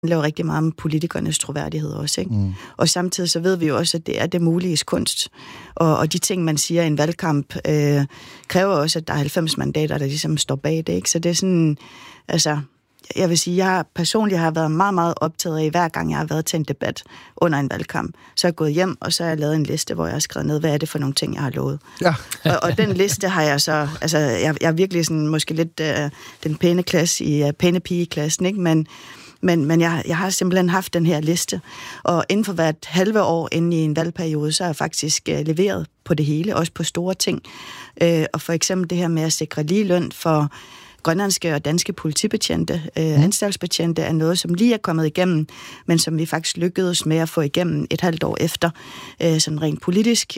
handler rigtig meget om politikernes troværdighed også, ikke? Mm. Og samtidig så ved vi jo også, at det er det muliges kunst. Og de ting, man siger i en valgkamp, kræver også, at der er 90 mandater, der ligesom står bag det, ikke? Så det er sådan, altså, jeg vil sige, jeg personligt har været meget, meget optaget af, hver gang jeg har været til en debat under en valgkamp, så er jeg gået hjem, og så har jeg lavet en liste, hvor jeg har skrevet ned, hvad er det for nogle ting, jeg har lovet. Ja. og den liste har jeg så, altså, jeg er virkelig sådan, måske lidt den pæne klasse i pæne pigeklassen, ikke? Men jeg har simpelthen haft den her liste, og inden for hvert halve år inde i en valgperiode, så har jeg faktisk leveret på det hele, også på store ting. Og for eksempel det her med at sikre lige løn for grønlandske og danske politibetjente, anstaltsbetjente, er noget, som lige er kommet igennem, men som vi faktisk lykkedes med at få igennem et halvt år efter, sådan rent politisk.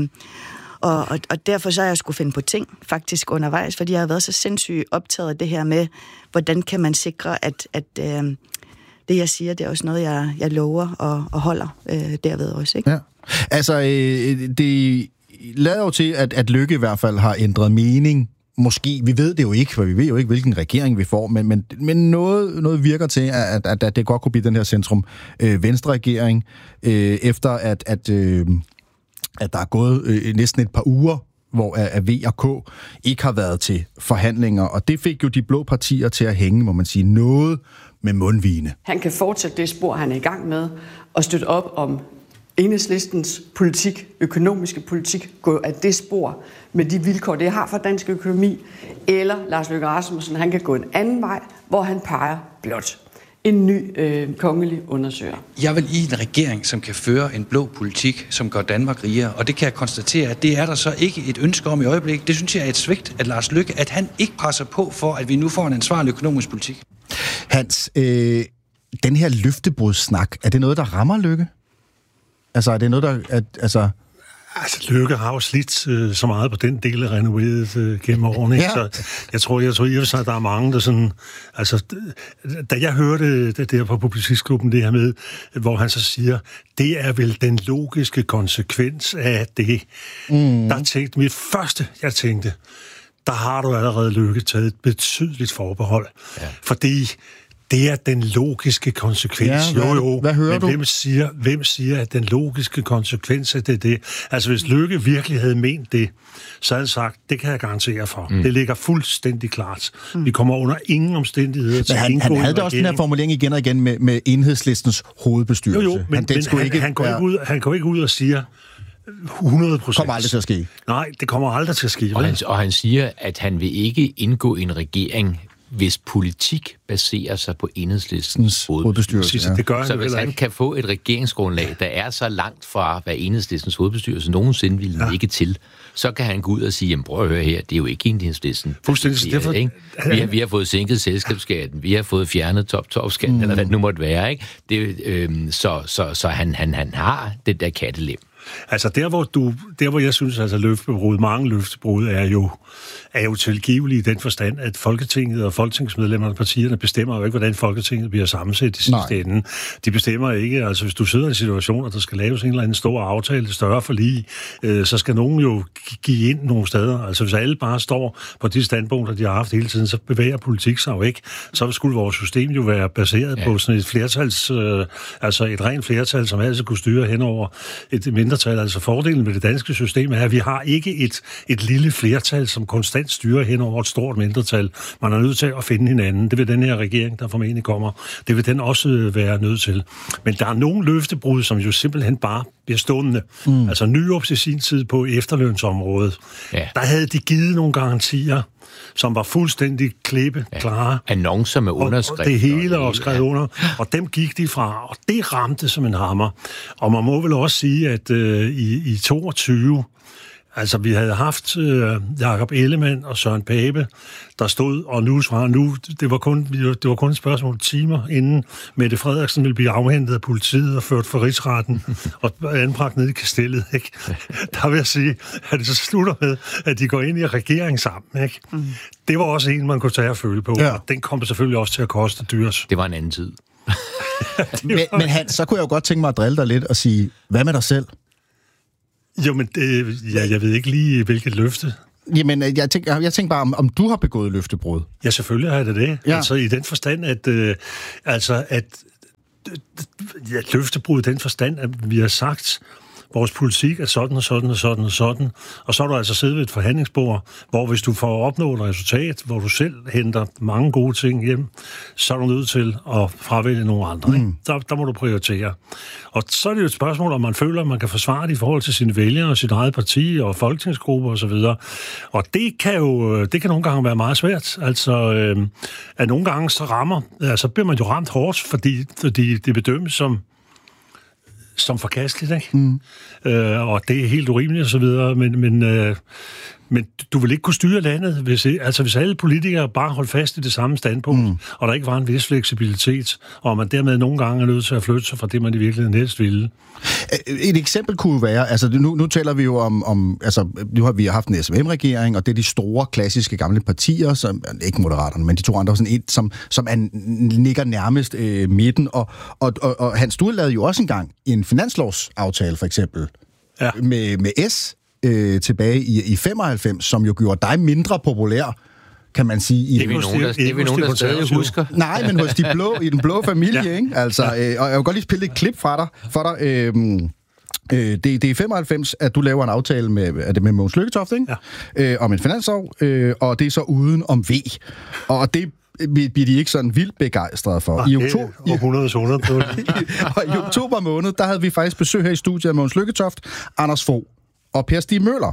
Og derfor så har jeg skulle finde på ting faktisk undervejs, fordi jeg har været så sindssygt optaget af det her med, hvordan kan man sikre, at det, jeg siger, det er også noget, jeg lover og holder derved også, ikke? Ja. Altså, det lader jo til, at Løkke i hvert fald har ændret mening. Måske, vi ved det jo ikke, for vi ved jo ikke, hvilken regering vi får, men noget virker til, at det godt kunne blive den her centrum-venstre-regering, efter at der er gået næsten et par uger, hvor V og K ikke har været til forhandlinger, og det fik jo de blå partier til at hænge, må man sige, noget med mundvigene. Han kan fortsætte det spor, han er i gang med, og støtte op om Enhedslistens politik, økonomiske politik, gå af det spor med de vilkår, det har for dansk økonomi, eller Lars Løkke Rasmussen, han kan gå en anden vej, hvor han peger blot en ny kongelig undersøger. Jeg vil i en regering, som kan føre en blå politik, som gør Danmark rigere, og det kan jeg konstatere, at det er der så ikke et ønske om i øjeblikket. Det synes jeg er et svigt af Lars Løkke, at han ikke presser på for, at vi nu får en ansvarlig økonomisk politik. Hans, den her løftebrudsnak, er det noget, der rammer Løkke? Altså, er det noget, der... Altså, Løkke har jo slidt så meget på den del af renoveret gennem årene, ja. Så jeg tror at der er mange, der sådan... Altså, da jeg hørte det der på Publicistklubben, det her med, hvor han så siger, det er vel den logiske konsekvens af det. Der tænkte mit første, jeg tænkte, der har du allerede, Løkke, taget et betydeligt forbehold. Ja. Fordi... det er den logiske konsekvens. Ja, hvad hører du? Hvem siger, at den logiske konsekvens er det? Altså, hvis Løkke virkelig havde ment det, så havde han sagt, det kan jeg garantere for. Det ligger fuldstændig klart. Vi kommer under ingen omstændigheder til at indgå han havde da også den her formulering igen og igen med Enhedslistens hovedbestyrelse. Jo, han går ikke ud og siger 100%. Kommer aldrig til at ske. Nej, det kommer aldrig til at ske. Og han siger, at han vil ikke indgå i en regering, hvis politik baserer sig på Enhedslistens hovedbestyrelse. Ja. Det gør så hvis han kan få et regeringsgrundlag, der er så langt fra, hvad Enhedslistens hovedbestyrelse nogensinde ville ligge til, så kan han gå ud og sige, jamen prøv at høre her, det er jo ikke Enhedslisten. Fuldstændig. Ikke? Vi har fået sænket selskabsskatten, vi har fået fjernet topskatten, eller hvad det nu måtte være. Ikke? Det, så han har det der kattelem. Altså der hvor jeg synes, altså mange løftebrud er jo tilgivelige i den forstand, at Folketinget og folketingsmedlemmerne og partierne bestemmer jo ikke, hvordan Folketinget bliver sammensat i sidste ende. De bestemmer ikke, altså hvis du sidder i en situation, og der skal laves en eller anden stor aftale, større forlig, så skal nogen jo give ind nogle steder. Altså hvis alle bare står på de standpunkter, de har haft hele tiden, så bevæger politik sig jo ikke. Så skulle vores system jo være baseret på sådan et flertals, altså et rent flertal, som altid kunne styre hen over et mindretal. Altså fordelen med det danske system er, at vi har ikke et lille flertal, som konstant styrer hen over et stort mindretal. Man er nødt til at finde hinanden. Det vil den her regering, der formentlig kommer, det vil den også være nødt til. Men der er nogle løftebrud, som jo simpelthen bare bliver stående. Altså Nyrup til sin tid på efterlønsområdet. Ja. Der havde de givet nogle garantier, som var fuldstændig klare. Annoncer med underskrift. Og det hele og skrevet under. Og dem gik de fra, og det ramte som en hammer. Og man må vel også sige, at i 22, altså vi havde haft Jakob Ellemann og Søren Pape, der stod, og det var kun et spørgsmål om timer, inden Mette Frederiksen ville blive afhentet af politiet og ført for rigsretten og anbragt ned i kastellet, ikke? Der vil jeg sige, at det så slutter med, at de går ind i regering sammen, ikke? Det var også en, man kunne tage og føle på, og den kom selvfølgelig også til at koste dyrs. Det var en anden tid. men Hans, så kunne jeg jo godt tænke mig at drille dig lidt og sige, hvad med dig selv? Jo, men jeg ved ikke lige, hvilket løfte. Jamen, jeg tænker bare, om du har begået løftebrud. Ja, selvfølgelig har jeg det. Ja. Altså i den forstand, at løftebrud i den forstand, at vi har sagt, vores politik er sådan og sådan og sådan og sådan, og så har du altså siddet ved et forhandlingsbord, hvor hvis du får opnået et resultat, hvor du selv henter mange gode ting hjem, så er du nødt til at fravælge nogle andre. Ikke? Der må du prioritere. Og så er det jo et spørgsmål, om man føler, at man kan forsvare det i forhold til sine vælgere og sit eget parti og folketingsgrupper osv. Og det kan nogle gange være meget svært. Altså, at nogle gange så bliver man jo ramt hårdt, fordi det bedømmes som forkasteligt, ikke? Og det er helt urimeligt og så videre, men du vil ikke kunne styre landet, hvis alle politikere bare holdt fast i det samme standpunkt, og der ikke var en vis fleksibilitet, og man dermed nogle gange er nødt til at flytte sig fra det, man i virkeligheden helst ville. Et eksempel kunne være, altså nu taler vi jo om altså nu har vi haft en SVM-regering, og det er de store, klassiske gamle partier, som ikke Moderaterne, men de to andre, sådan et, som ligger nærmest midten, og Hans Stue lavede jo også engang en finanslovsaftale, for eksempel, med S, tilbage i 95, som jo gjorde dig mindre populær, kan man sige. Det er vi nogen, der stadig husker. Nej, men hos i den blå familie, ikke? Altså, og jeg vil godt lige spille et klip for dig. Det er i 95, at du laver en aftale med Mogens Lykketoft, ikke? Ja. Om en finanslov, og det er så uden om V. Og det bliver de ikke sådan vildt begejstrede for. I oktober måned, der havde vi faktisk besøg her i studiet af Mogens Lykketoft, Anders Fogh og Per Stig Møller.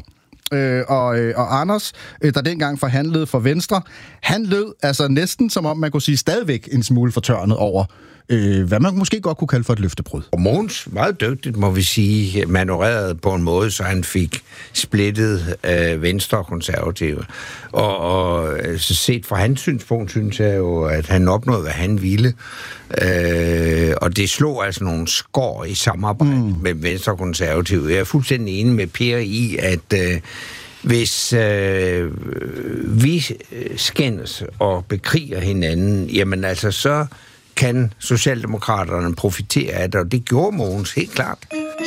Og Anders, der dengang forhandlede for Venstre, han lød altså næsten som om, man kunne sige stadigvæk en smule fortørnet over, hvad man måske godt kunne kalde for et løftebrud. Og Mogens, meget dygtigt må vi sige, manøvrerede på en måde, så han fik splittet Venstre og Konservative. Og så set fra hans synspunkt, synes jeg jo, at han opnåede, hvad han ville. Og det slog altså nogle skår i samarbejde med Venstre og Konservative. Jeg er fuldstændig enig med Per i, at hvis vi skændes og bekriger hinanden, jamen altså så kan Socialdemokraterne profitere af det, og det gjorde Mogens helt klart.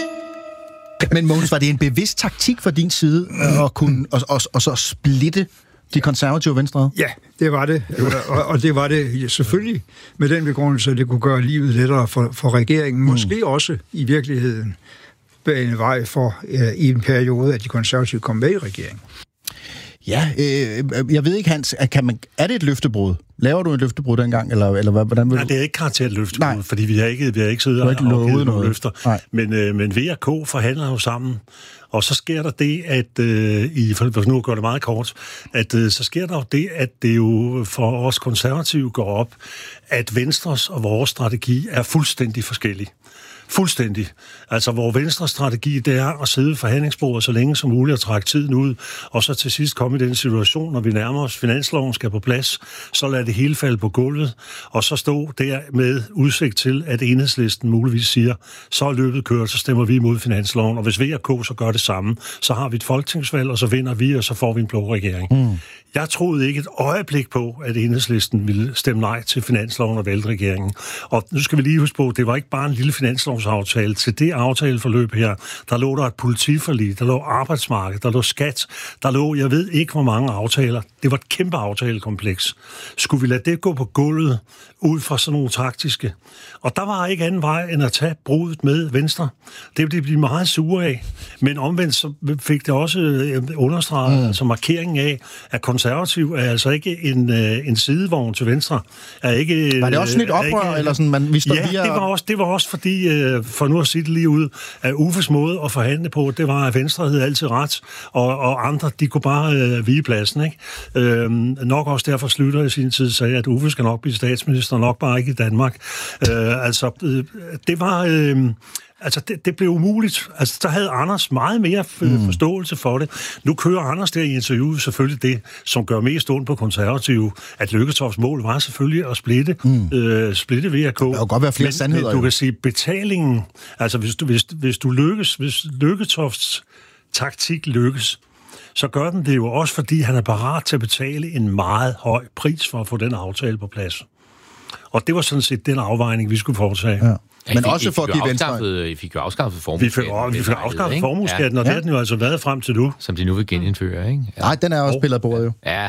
Men Mogens, var det en bevidst taktik fra din side at kunne og så splitte de konservative venstre? Ja, det var det. Og det var det selvfølgelig med den begrundelse, at det kunne gøre livet lettere for regeringen. Måske også i virkeligheden bane vej for i en periode, at de konservative kom med i regeringen. Ja, jeg ved ikke, Hans, er det et løftebrud? Laver du et løftebrud dengang, eller hvordan vil du? Nej, det er ikke karakter et løftebrud, fordi vi har ikke siddet og afgivet nogle løfter. Men V og K forhandler jo sammen, og så sker der det, at nu går det meget kort, at så sker der jo det, at det jo for os konservative går op, at Venstres og vores strategi er fuldstændig forskellig. Fuldstændig. Altså, hvor Venstres strategi, det er at sidde ved forhandlingsbordet så længe som muligt og trække tiden ud, og så til sidst komme i den situation, når vi nærmer os finansloven skal på plads, så lader det hele falde på gulvet, og så stå der med udsigt til, at Enhedslisten muligvis siger, så er løbet kørt, så stemmer vi imod finansloven, og hvis V og K så gør det samme, så har vi et folketingsvalg, og så vinder vi, og så får vi en blå regering. Jeg troede ikke et øjeblik på, at Enhedslisten ville stemme nej til finansloven og vælte regeringen. Og nu skal vi lige huske på, det var ikke bare en lille finanslovsaftale. Til det aftaleforløb her, der lå der et politiforlig, der lå arbejdsmarked, der lå skat, der lå, jeg ved ikke hvor mange aftaler. Det var et kæmpe aftalekompleks. Skulle vi lade det gå på gulvet ud fra sådan nogle taktiske? Og der var ikke anden vej end at tage brudet med Venstre. Det ville de blive meget sure af. Men omvendt så fik det også understreget, altså markeringen af, at konservativ er altså ikke en sidevogn til Venstre. Er ikke, var det også sådan et oprør, eller sådan, vi står ja, det var også fordi, for nu at sige det lige ud, at Uffes måde at forhandle på, det var, at Venstre havde altid ret, og andre, de kunne bare vige pladsen, ikke? Nok også derfor Slytter i sin tid sagde, at Uffe skal nok blive statsminister, nok bare ikke i Danmark. Det var... Altså, det blev umuligt. Altså, der havde Anders meget mere forståelse for det. Nu kører Anders der i interviewet selvfølgelig det, som gør mest ondt på konservative, at Lykketofts mål var selvfølgelig at splitte V og K. Der kan godt være flere sandheder. Men du kan sige, betalingen, altså hvis Lykketofts taktik lykkes, så gør den det jo også, fordi han er parat til at betale en meget høj pris for at få den aftale på plads. Og det var sådan set den afvejning, vi skulle foretage. Ja. Men også for at give Venstre... I fik jo afskaffet formueskatten. Vi fik afskaffet formueskatten, og det har den jo altså været frem til nu. Som de nu vil genindføre, ikke? Nej, den er også spillet på bordet jo. Ja.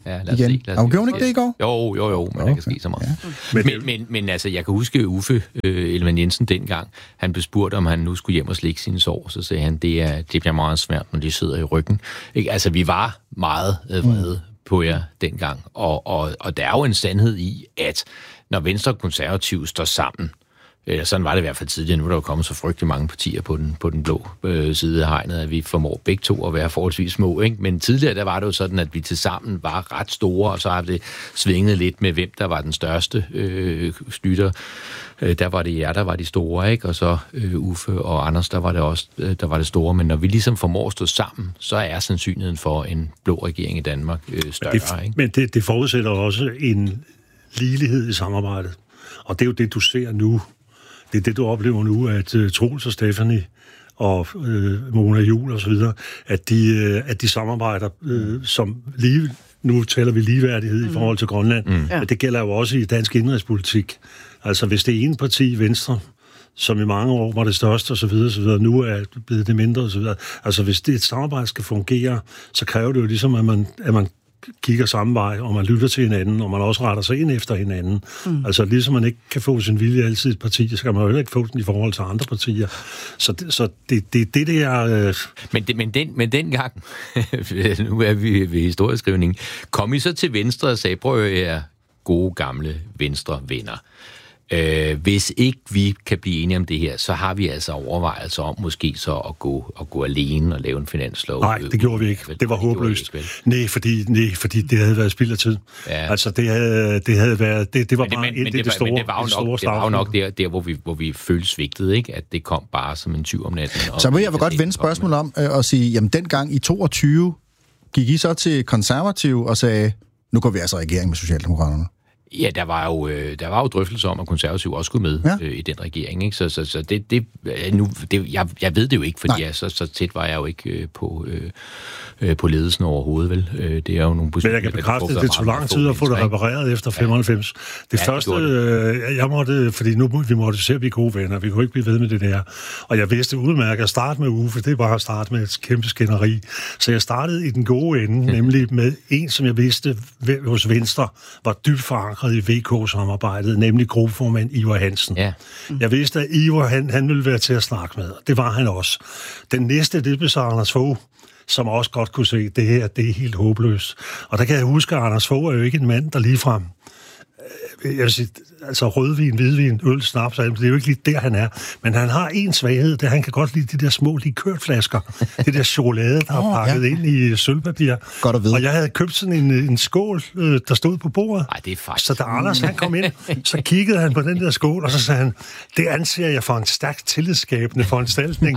lad os se. Gjorde hun ikke det i går? Jo, men der kan ske så meget. Ja. Men altså, jeg kan huske Uffe Ellemann-Jensen dengang, han blev spurgt, om han nu skulle hjem og slikke sine sår, så sagde han, det bliver meget svært, når de sidder i ryggen. Ikke? Altså, vi var meget vrede på jer dengang, og der er jo en sandhed i, at når Venstre og Konservative står sammen, sådan var det i hvert fald tidligere. Nu er der jo kommet så frygtelig mange partier på den blå side af hegnet, at vi formår begge to at være forholdsvis små. Ikke? Men tidligere der var det jo sådan, at vi tilsammen var ret store, og så har det svinget lidt med, hvem der var den største Schlüter. Der var det jer, der var de store, ikke? Og så Uffe og Anders, der var det også, der var det store. Men når vi ligesom formår at stå sammen, så er sandsynligheden for en blå regering i Danmark større. Men det forudsætter også en ligelighed i samarbejdet. Og det er jo det, du ser nu. Det er det, du oplever nu, at Troels og Stephanie og Mona Juul og så videre, at de samarbejder som lige. Nu taler vi ligeværdighed i forhold til Grønland, men det gælder jo også i dansk indrigspolitik. Altså hvis det ene parti, Venstre, som i mange år var det største og så videre, nu er blevet det mindre og så videre. Altså hvis det et samarbejde skal fungere, så kræver det jo ligesom, at man kigger samme vej, og man lytter til hinanden, og man også retter sig ind efter hinanden. Altså ligesom man ikke kan få sin vilje altid i et parti, så kan man jo heller ikke få den i forhold til andre partier. Så det er... Men dengang, nu er vi ved historieskrivning, kom I så til Venstre og sagde, prøv at høre, gode gamle Venstre-venner. Hvis ikke vi kan blive enige om det her, så har vi altså overvejelser om måske så at gå alene og lave en finanslov. Nej, det gjorde vi ikke. Det var håbløst. Nej, fordi det havde været spild af tid. Ja. Altså det havde været det var bare det store. Det var jo nok der hvor vi følte svigtet, ikke? At det kom bare som en tyv om natten. Så vil jeg godt vende spørgsmål om og sige, jamen dengang i 22 gik I så til Konservative og sagde, nu går vi altså i regering med Socialdemokraterne. Ja, der var jo drøftelser om, at Konservative også skulle med i den regering, ikke? Så jeg ved det jo ikke, fordi så tæt var jeg jo ikke på ledelsen overhovedet, vel? Det er jo nogle positioner. Men jeg kan bekræfte, at det tog lang tid at få det repareret efter 95. Det første, jeg måtte, fordi vi måtte se, at vi er gode venner, vi kunne ikke blive ved med det der. Og jeg vidste udmærket at starte med Uffe, det var at starte med et kæmpe skænderi. Så jeg startede i den gode ende, nemlig med en, som jeg vidste hos Venstre, var dybt forankret i VK-samarbejdet, nemlig gruppeformand Ivar Hansen. Ja. Jeg vidste, at Ivar, han ville være til at snakke med. Det var han også. Den næste, det blev så Anders Fogh, som også godt kunne se, at det her, det er helt håbløst. Og der kan jeg huske, at Anders Fogh er jo ikke en mand, der ligefrem jeg vil sige, altså rødvin, hvidvin, øl, snaps, det er jo ikke lige der, han er. Men han har en svaghed, det han kan godt lide de der små likørflasker. Det der chokolade, der er pakket ind i sølvpapir. Godt at vide. Og jeg havde købt sådan en skål, der stod på bordet. Ej, det er faktisk... Så da Anders han kom ind, så kiggede han på den der skål, og så sagde han, det anser jeg for en stærkt tillidsskabende foranstaltning.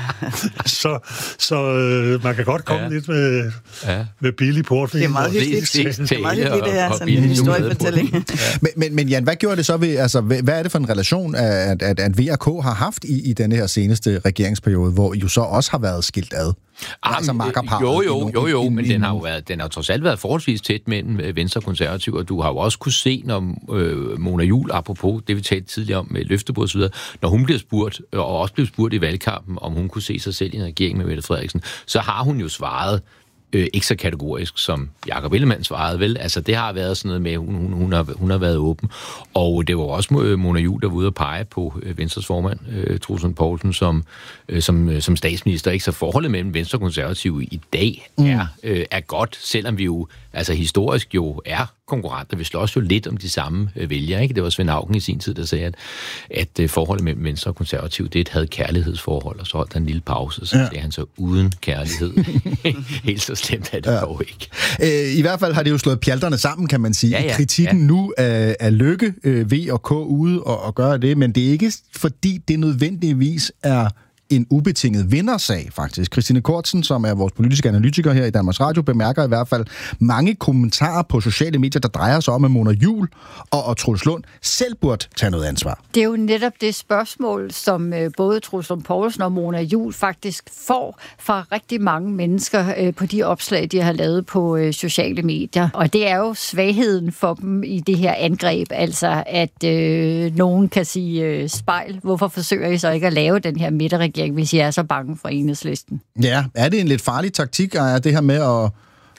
så man kan godt komme lidt med billig portvin. Det er meget hyggeligt. Det er meget hyggeligt, det her, sådan en historiefortælling. Men Jan, hvad gjorde det så ved, altså, hvad er det for en relation, at VRK har haft i denne her seneste regeringsperiode, hvor jo så også har været skilt ad? Altså Jo, men den har jo trods alt været forholdsvis tæt mellem Venstre og Konservative, og du har jo også kunne se, når Mona Juul, apropos det vi talte tidligere om med løftebrud og så videre, når hun bliver spurgt, og også blev spurgt i valgkampen, om hun kunne se sig selv i en regering med Mette Frederiksen, så har hun jo svaret ikke så kategorisk, som Jakob Ellemann svarede, vel? Altså, det har været sådan noget med, hun har været åben. Og det var også Mona Juul, der var ude at pege på Venstres formand, Troels Lund Poulsen, som statsminister. Ikke? Så forholdet mellem Venstre og Konservative i dag er godt, selvom vi jo altså historisk jo er konkurrenter. Vi slås jo lidt om de samme vælgere, ikke? Det var Svend Auken i sin tid, der sagde, at forholdet mellem Venstre og Konservative, det havde kærlighedsforhold, og så holdt han en lille pause, og så sagde han så uden kærlighed. Helt så slemt er det dog ikke. I hvert fald har det jo slået pjalterne sammen, kan man sige. Ja. Kritikken nu af Løkke, V og K ude og gøre det, men det er ikke fordi det nødvendigvis er en ubetinget vindersag, faktisk. Christine Kortsen, som er vores politiske analytiker her i Danmarks Radio, bemærker i hvert fald mange kommentarer på sociale medier, der drejer sig om, at Mona Juul og Troels Lund selv burde tage noget ansvar. Det er jo netop det spørgsmål, som både Troels Lund Poulsen og Mona Juul faktisk får fra rigtig mange mennesker på de opslag, de har lavet på sociale medier. Og det er jo svagheden for dem i det her angreb, altså at nogen kan sige spejl. Hvorfor forsøger I så ikke at lave den her midterregering, hvis I er så bange for Enhedslisten? Ja, er det en lidt farlig taktik, er det her med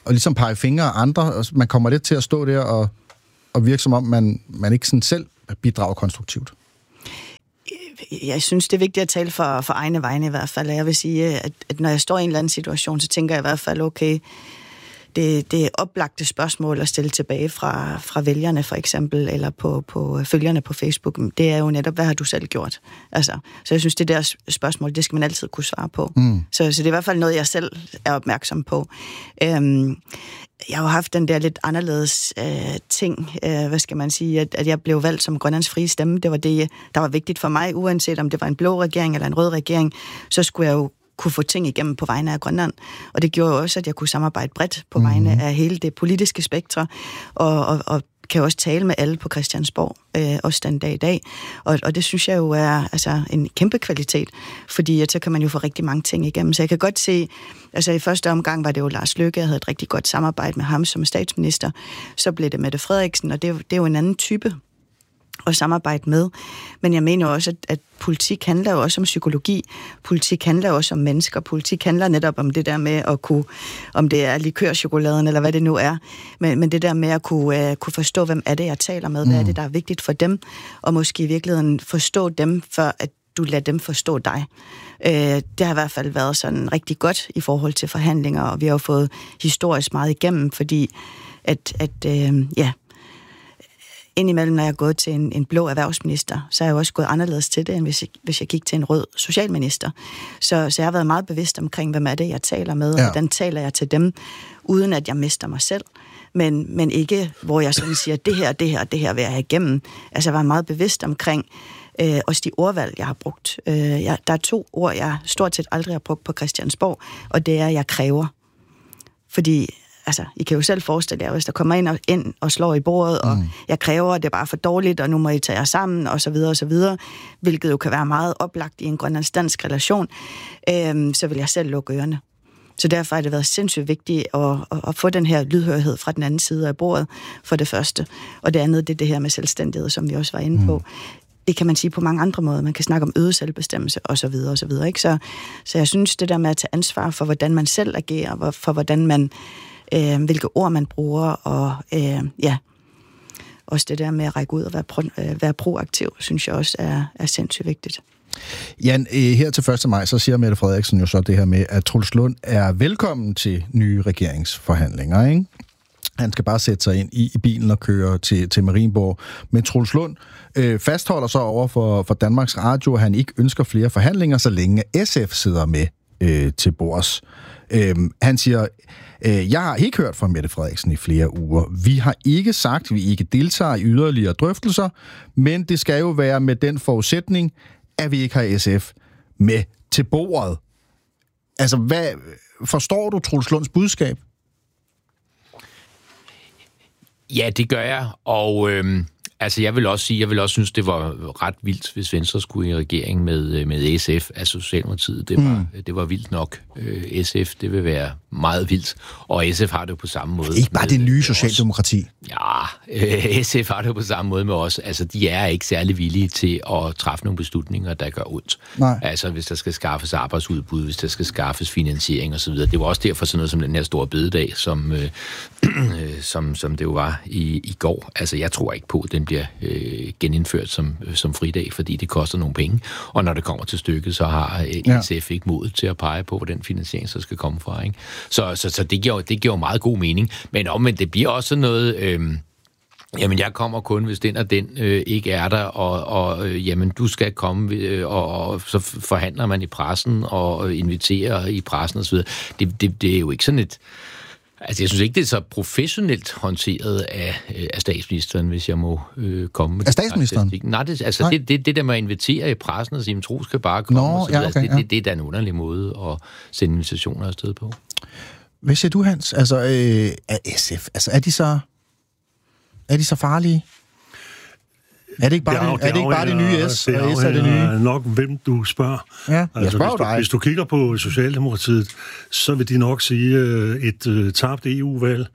ligesom pege fingre af andre, og man kommer lidt til at stå der og virke som om, man ikke sådan selv bidrager konstruktivt? Jeg synes, det er vigtigt at tale for egne vegne i hvert fald. Jeg vil sige, at når jeg står i en eller anden situation, så tænker jeg i hvert fald, okay, det er oplagte spørgsmål at stille tilbage fra vælgerne for eksempel, eller på følgerne på Facebook. Det er jo netop, hvad har du selv gjort? Altså, så jeg synes, det der spørgsmål, det skal man altid kunne svare på. Så det er i hvert fald noget, jeg selv er opmærksom på. Jeg har jo haft den der lidt anderledes ting, hvad skal man sige, at jeg blev valgt som Grønlands frie stemme. Det var det, der var vigtigt for mig, uanset om det var en blå regering eller en rød regering, så skulle jeg jo kunne få ting igennem på vegne af Grønland. Og det gjorde jo også, at jeg kunne samarbejde bredt på vegne af hele det politiske spektrum, og kan også tale med alle på Christiansborg, også den dag i dag. Og det synes jeg jo er altså en kæmpe kvalitet, fordi så kan man jo få rigtig mange ting igennem. Så jeg kan godt se, altså i første omgang var det jo Lars Løkke, jeg havde et rigtig godt samarbejde med ham som statsminister. Så blev det Mette Frederiksen, og det er jo en anden type at samarbejde med. Men jeg mener også, at politik handler jo også om psykologi. Politik handler også om mennesker. Politik handler netop om det der med at kunne, om det er likørchokoladen eller hvad det nu er, men det der med at kunne forstå, hvem er det, jeg taler med, hvad er det, der er vigtigt for dem, og måske i virkeligheden forstå dem, før at du lader dem forstå dig. Det har i hvert fald været sådan rigtig godt i forhold til forhandlinger, og vi har jo fået historisk meget igennem, fordi indimellem, når jeg er gået til en blå erhvervsminister, så er jeg jo også gået anderledes til det, end hvis jeg gik til en rød socialminister. Så jeg har været meget bevidst omkring, hvem er det, jeg taler med, og hvordan taler jeg til dem, uden at jeg mister mig selv. Men ikke, hvor jeg sådan siger, det her vil jeg have igennem. Altså, jeg var meget bevidst omkring også de ordvalg, jeg har brugt. Der er 2 ord, jeg stort set aldrig har brugt på Christiansborg, og det er, jeg kræver. Fordi altså, I kan jo selv forestille jer, hvis der kommer ind og slår i bordet, og jeg kræver, at det er bare for dårligt, og nu må I tage jer sammen, og så videre, hvilket jo kan være meget oplagt i en grønlandsk-dansk relation, så vil jeg selv lukke ørerne. Så derfor har det været sindssygt vigtigt at få den her lydhørighed fra den anden side af bordet, for det første. Og det andet, det er det her med selvstændighed, som vi også var inde på. Det kan man sige på mange andre måder. Man kan snakke om øget selvbestemmelse, og så videre, ikke? Så jeg synes, det der med at tage ansvar for, hvordan man selv agerer, for hvordan man hvilke ord man bruger, og også det der med at række ud og være proaktiv, synes jeg også er sindssygt vigtigt. Jan, her til 1. maj, så siger Mette Frederiksen jo så det her med, at Troels Lund er velkommen til nye regeringsforhandlinger, ikke? Han skal bare sætte sig ind i bilen og køre til Marienborg. Men Troels Lund fastholder så over for Danmarks Radio, at han ikke ønsker flere forhandlinger, så længe SF sidder med til bords. Han siger, jeg har ikke hørt fra Mette Frederiksen i flere uger. Vi har ikke sagt, at vi ikke deltager i yderligere drøftelser, men det skal jo være med den forudsætning, at vi ikke har SF med til bordet. Altså, forstår du Troels Lunds budskab? Ja, det gør jeg, og altså jeg vil også synes, det var ret vildt, hvis Venstre skulle i regering med SF, altså Socialdemokratiet. Det var vildt nok. SF, det vil være meget vildt, og SF har det på samme måde. Ikke bare det nye socialdemokrati. Ja, SF har det på samme måde med os. Altså, de er ikke særlig villige til at træffe nogle beslutninger, der gør ondt. Nej. Altså, hvis der skal skaffes arbejdsudbud, hvis der skal skaffes finansiering osv. Det var også derfor sådan noget som den her store bededag, som det jo var i går. Altså, jeg tror ikke på, at den bliver genindført som fridag, fordi det koster nogle penge. Og når det kommer til stykket, så har SF ikke mod til at pege på, hvor den finansiering så skal komme fra, ikke? Så det giver meget god mening. Men omvendt, det bliver også noget... Jamen, jeg kommer kun, hvis den og den ikke er der, og jamen, du skal komme, og så forhandler man i pressen, og inviterer i pressen osv. Det er jo ikke sådan et... Altså, jeg synes ikke, det er så professionelt håndteret af statsministeren, hvis jeg må komme med... Af statsministeren? Nej, det der med at invitere i pressen og sige, at tro skal bare komme, og så videre. Det er da en underlig måde at sende invitationer afsted på. Hvad siger du, Hans? Altså, SF, altså, er de så farlige? Er det ikke bare det nye S, og S er det nye? Nok, hvem du spørger. Ja, jeg spørger dig. Hvis du kigger på Socialdemokratiet, så vil de nok sige, et tabt EU-valg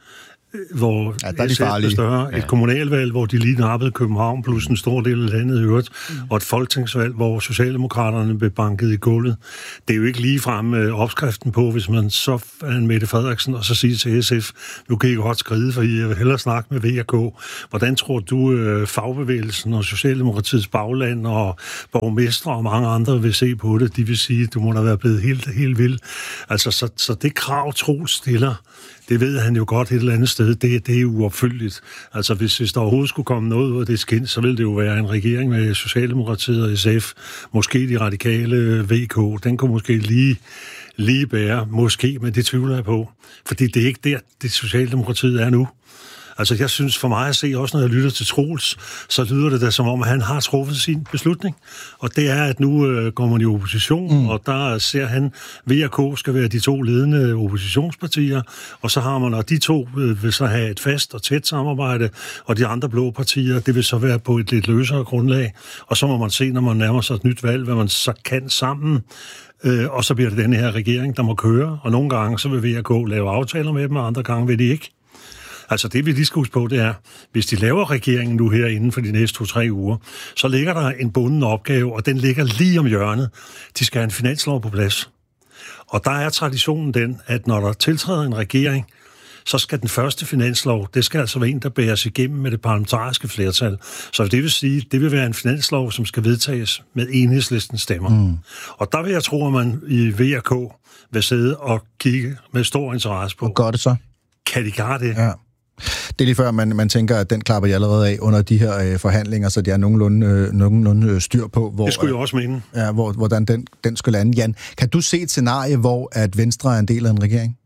hvor SF er større, et kommunalvalg, hvor de lige nappede København, plus en stor del af landet i øvrigt, og et folketingsvalg, hvor Socialdemokraterne blev banket i gulvet. Det er jo ikke ligefrem opskriften på, hvis man så er en Mette Frederiksen, og så siger til SF, nu kan I godt skride, for I vil hellere snakke med VK. Hvordan tror du, fagbevægelsen og Socialdemokratiets bagland og borgmestre og mange andre vil se på det? De vil sige, du må da være blevet helt vild. Altså, så det krav, Troels stiller, det ved han jo godt et eller andet sted. Det er uopfyldeligt. Altså, hvis der overhovedet skulle komme noget ud af det skind, så ville det jo være en regering med Socialdemokratiet og SF. Måske de radikale VK. Den kunne måske lige bære. Måske, men det tvivler jeg på. Fordi det er ikke der, det Socialdemokratiet er nu. Altså, jeg synes for mig at se, også når jeg lytter til Troels, så lyder det da som om, at han har truffet sin beslutning. Og det er, at nu går man i opposition, og der ser han, VK skal være de 2 ledende oppositionspartier, og så har man, og de 2 vil så have et fast og tæt samarbejde, og de andre blå partier, det vil så være på et lidt løsere grundlag. Og så må man se, når man nærmer sig et nyt valg, hvad man så kan sammen. Og så bliver det denne her regering, der må køre, og nogle gange så vil VK lave aftaler med dem, og andre gange vil de ikke. Altså det, vi lige skal huske på, det er, hvis de laver regeringen nu her inden for de næste 2-3 uger, så ligger der en bunden opgave, og den ligger lige om hjørnet. De skal have en finanslov på plads. Og der er traditionen den, at når der tiltræder en regering, så skal den første finanslov, det skal altså være en, der bæres igennem med det parlamentariske flertal. Så det vil sige, det vil være en finanslov, som skal vedtages med Enhedslistens stemmer. Og der vil jeg tro, at man i VK vil sidde og kigge med stor interesse på. Og gør det så? Kan de gøre det? Ja. Det er lige før, man tænker, at den klapper jeg allerede af under de her forhandlinger, så det er nogenlunde styr på, hvor, det skulle jeg også mene. Ja, hvordan den skulle lande. Jan, kan du se et scenarie, hvor at Venstre er en del af en regering?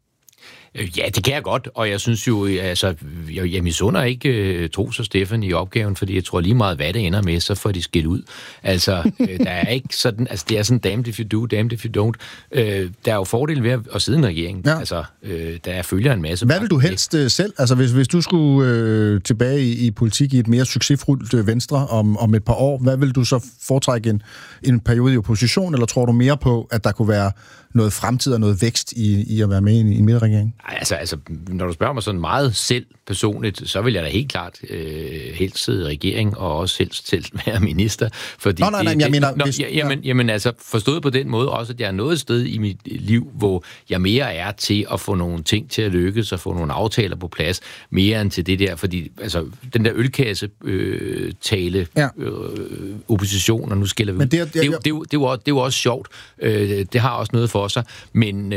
Ja, det kan jeg godt, og jeg synes jo, altså, jeg misunder ikke Troels og Stefan i opgaven, fordi jeg tror lige meget, hvad det ender med, så får de skilt ud. Altså, der er ikke sådan, altså, det er sådan damned if you do, damned if you don't. Der er jo fordel ved at sidde i en regering. Ja. Altså, der følger en masse. Hvad vil du helst selv? Altså, hvis du skulle tilbage i politik i et mere succesfuldt Venstre om et par år, hvad vil du så foretrække en periode i opposition, eller tror du mere på, at der kunne være noget fremtid og noget vækst i at være med i en midterregering? Altså, når du spørger mig sådan meget selv personligt, så vil jeg da helt klart helst sidde i regering, og også helst selv være minister. Fordi jamen, altså, forstået på den måde også, at jeg er nået et sted i mit liv, hvor jeg mere er til at få nogle ting til at lykkes, og få nogle aftaler på plads, mere end til det der, fordi altså, den der ølkasse tale opposition, og nu skiller vi ud. Det er jo også sjovt. Det har også noget for sig, men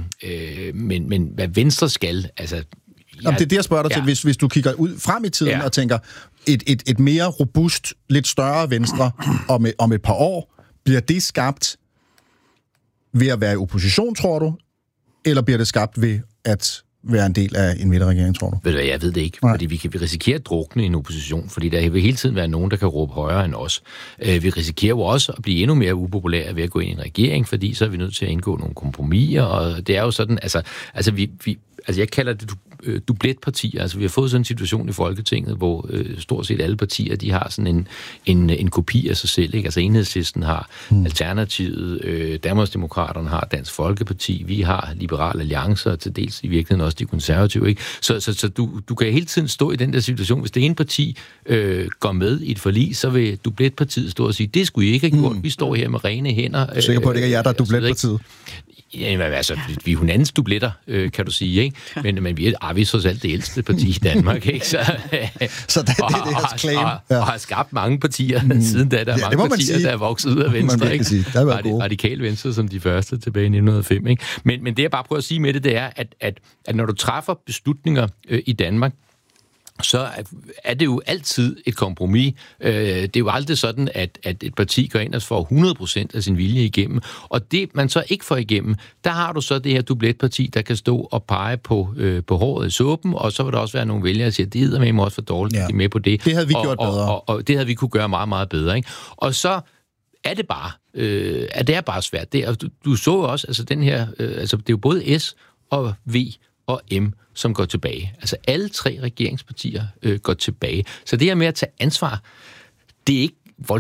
hvad Venstre skal, altså... Jamen, det er det, jeg spørger dig til, hvis du kigger ud frem i tiden og tænker, et mere robust, lidt større Venstre om et par år, bliver det skabt ved at være i opposition, tror du? Eller bliver det skabt ved at være en del af en midterregering, tror du? Ved du hvad, jeg ved det ikke, fordi vi risikerer at drukne i en opposition, fordi der vil hele tiden være nogen, der kan råbe højere end os. Vi risikerer jo også at blive endnu mere upopulære ved at gå ind i en regering, fordi så er vi nødt til at indgå nogle kompromiser, og det er jo sådan, altså jeg kalder det dubletpartier. Altså, vi har fået sådan en situation i Folketinget, hvor stort set alle partier, de har sådan en kopi af sig selv, ikke? Altså, Enhedslisten har Alternativet, Danmarksdemokraterne har Dansk Folkeparti, vi har Liberal Alliance, og til dels i virkeligheden også de konservative, ikke? Så du kan hele tiden stå i den der situation. Hvis det ene parti går med i et forlig, så vil dubletpartiet stå og sige, det skulle I ikke have gjort. Vi står her med rene hænder. Jeg er sikker på, at det ikke er jer, der er dubletpartiet. Ja, altså, vi er hinandens dubletter, kan du sige, ikke? Men vi er trods alt det ældste parti i Danmark, ikke? Så det er jeres claim. Og har skabt mange partier siden da. Der er mange partier, der er vokset ud af Venstre, ikke? Radikal Venstre som de første tilbage i 1905, ikke? Men det, jeg bare prøver at sige med det er, at når du træffer beslutninger i Danmark, så er det jo altid et kompromis. Det er jo aldrig sådan, at et parti går ind og får 100% af sin vilje igennem. Og det, man så ikke får igennem, der har du så det her dubletparti, der kan stå og pege på håret i suppen, og så vil der også være nogle vælgere, der siger, det hedder med også for dårligt, at de er med på det. Det havde vi gjort bedre. Og det havde vi kunne gøre meget, meget bedre, ikke? Og så er det bare, det er bare svært. Du så jo også, altså den her, altså det er jo både S og V og M, som går tilbage. Altså alle 3 regeringspartier går tilbage. Så det her med at tage ansvar, det er ikke voldsomt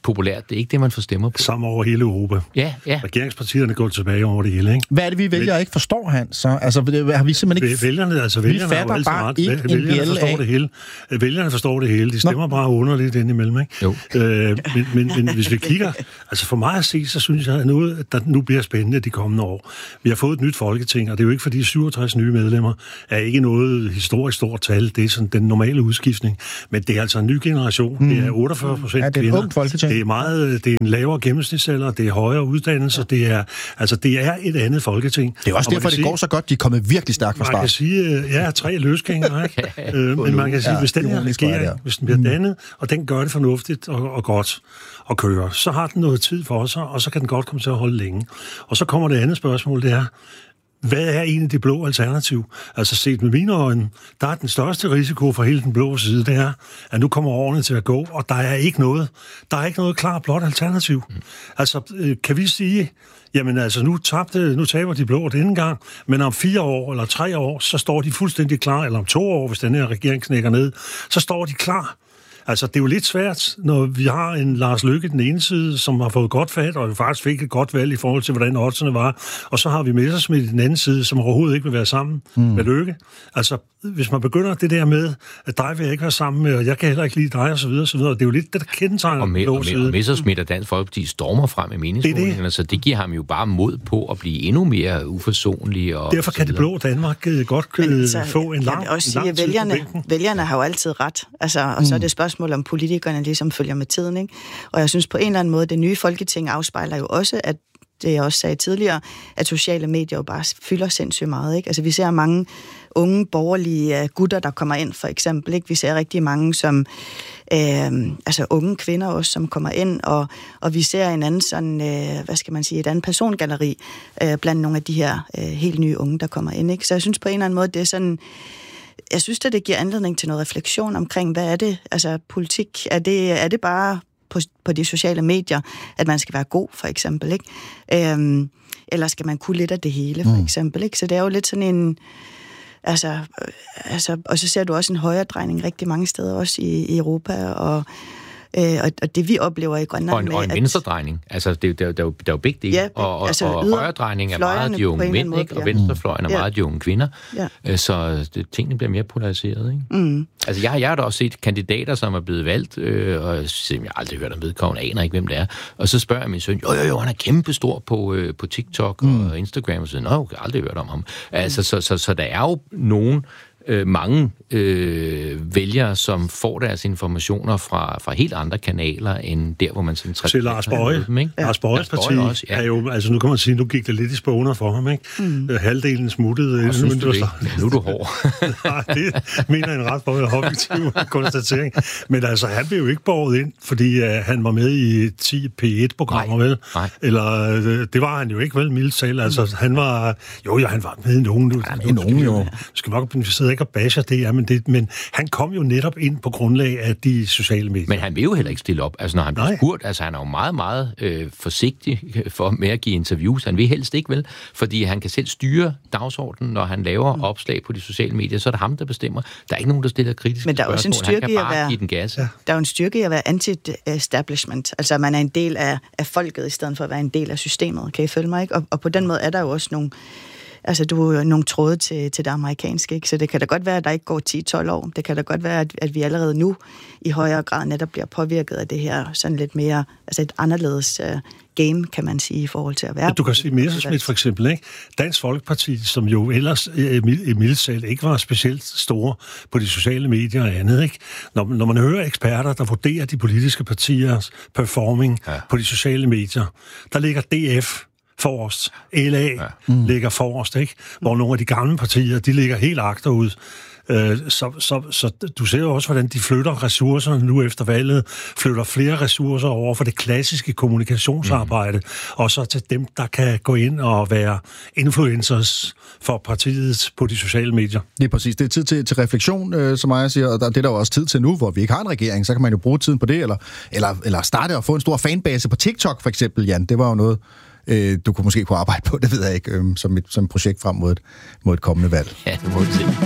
populært. Det er ikke det, man får stemmer på. Sammen over hele Europa. Ja. Regeringspartierne går tilbage over det hele, ikke? Hvad er det, vi vælger ikke forstår, Hans? Så, altså, har vi simpelthen ikke... Vælgerne har jo altid ret. Vælgerne forstår det hele. Vælgerne forstår det hele. De stemmer bare underligt indimellem, ikke? Jo. Men hvis vi kigger... Altså for mig at se, så synes jeg, at noget, der nu bliver spændende de kommende år. Vi har fået et nyt folketing, og det er jo ikke fordi 67 nye medlemmer er ikke noget historisk stort tal. Det er sådan den normale udskiftning. Men det er altså en ny generation. Det er 48% kvinder. Det er et ungt folketing. Det er en lavere gennemsnitsalder, det er højere uddannelse, det er et andet folketing. Det er også derfor, det går så godt. De er kommet virkelig stærkt fra start. Man kan sige, 3 løsgængere, ikke? Men man kan sige, hvis den her regering, hvis den bliver dannet, og den gør det fornuftigt og godt og kører, så har den noget tid for sig, og så kan den godt komme til at holde længe. Og så kommer det andet spørgsmål, det er, hvad er egentlig det blå alternativ? Altså set med mine øjne, der er den største risiko for hele den blå side, det er, at nu kommer årene til at gå, og der er ikke noget klart blåt alternativ. Altså, kan vi sige, jamen altså, nu taber de blå denne gang, men om 4 år eller 3 år, så står de fuldstændig klar, eller om 2 år, hvis den her regering knækker ned, så står de klar. Altså, det er jo lidt svært, når vi har en Lars Løkke den ene side, som har fået godt fat, og faktisk fik et godt valg i forhold til, hvordan oddsene var, og så har vi Messerschmidt den anden side, som overhovedet ikke vil være sammen med Løkke. Altså, hvis man begynder det der med, at dig vil jeg ikke være sammen med, og jeg kan heller ikke lide dig, og så videre, det er jo lidt det, der kendetegner den blå side. Og Messerschmidt og Dansk Folkeparti stormer frem i meningsmålingerne, så det giver ham jo bare mod på at blive endnu mere uforsonlig. Og derfor kan det blå Danmark godt få en lang vælgerne har jo altid ret, altså, og så er det spørgsmål, om politikerne ligesom følger med tiden, ikke? Og jeg synes på en eller anden måde, det nye folketing afspejler jo også, at det jeg også sagde tidligere, at sociale medier jo bare fylder sindssygt meget, ikke? Altså vi ser mange unge borgerlige gutter, der kommer ind, for eksempel, ikke? Vi ser rigtig mange som unge kvinder også, som kommer ind, og vi ser en anden sådan, et andet persongalleri blandt nogle af de her helt nye unge, der kommer ind, ikke? Så jeg synes på en eller anden måde, det er sådan, jeg synes, at det giver anledning til noget refleksion omkring, hvad er det? Altså politik, er det bare på de sociale medier, at man skal være god, for eksempel, ikke? Eller skal man kunne lidt af det hele, for eksempel, ikke? Så det er jo lidt sådan en... Altså, og så ser du også en højredrejning rigtig mange steder, også i Europa, og det vi oplever i Grønland... Og en venstredrejning. Altså, der er jo begge dele. Ja, og højredrejning er meget de unge mænd, ikke? Og venstrefløjen er meget de unge kvinder. Ja. Så tingene bliver mere polariseret, ikke? Mm. Altså, jeg har da også set kandidater, som er blevet valgt, og jeg har aldrig hørt om vedkommende, aner ikke, hvem det er. Og så spørger jeg min søn, jo, han er kæmpestor på TikTok og Instagram, og så jeg har aldrig hørt om ham. Altså, så der er jo nogen... mange vælgere, som får deres informationer fra helt andre kanaler, end der, hvor man sådan... Til Lars Boje. Lars Bojes parti også, ja. Er jo... Altså, nu kan man sige, nu gik det lidt i spåner for ham, ikke? Halvdelen smuttede... Og synes du det? Nu er du hård. Nej, det mener en ret objektiv konstatering. Men altså, han blev jo ikke båret ind, fordi han var med i 10 P1-programmer, vel? Nej. Eller, det var han jo ikke, vel, mildt talt. Altså, han var... han var med i nogen. Du skal nok sidde ikke og basher det, men han kom jo netop ind på grundlag af de sociale medier. Men han vil jo heller ikke stille op. Altså, når han bliver spurgt, altså han er jo meget, meget forsigtig med at give interviews. Han vil helst ikke, vel? Fordi han kan selv styre dagsordenen, når han laver opslag på de sociale medier, så er det ham, der bestemmer. Der er ikke nogen, der stiller kritiske men der er spørgsmål. Også en styrke han kan bare give den gas. Ja. Der er jo en styrke i at være anti-establishment. Altså, man er en del af folket, i stedet for at være en del af systemet. Kan I følge mig, ikke? Og på den måde er der jo også nogle tråde til det amerikanske, ikke? Så det kan da godt være, at der ikke går 10-12 år. Det kan da godt være, at vi allerede nu i højere grad netop bliver påvirket af det her sådan lidt mere, altså et anderledes game, kan man sige, i forhold til at være... Du kan sige Messerschmidt for eksempel, ikke? Dansk Folkeparti, som jo ellers i mildsal ikke var specielt store på de sociale medier og andet, ikke? Når man hører eksperter, der vurderer de politiske partiers performing på de sociale medier, der ligger DF forrest. LA ligger forrest, ikke? Hvor nogle af de gamle partier, de ligger helt agterud. Så du ser jo også, hvordan de flytter ressourcer nu efter valget, flytter flere ressourcer over for det klassiske kommunikationsarbejde, og så til dem, der kan gå ind og være influencers for partiet på de sociale medier. Det er præcis. Det er tid til refleksion, som jeg siger, og det er der jo også tid til nu, hvor vi ikke har en regering, så kan man jo bruge tiden på det, eller starte og få en stor fanbase på TikTok, for eksempel, Jan. Det var jo noget, du kunne arbejde på, det ved jeg ikke, som et projekt frem mod et kommende valg. Ja, det må vi se.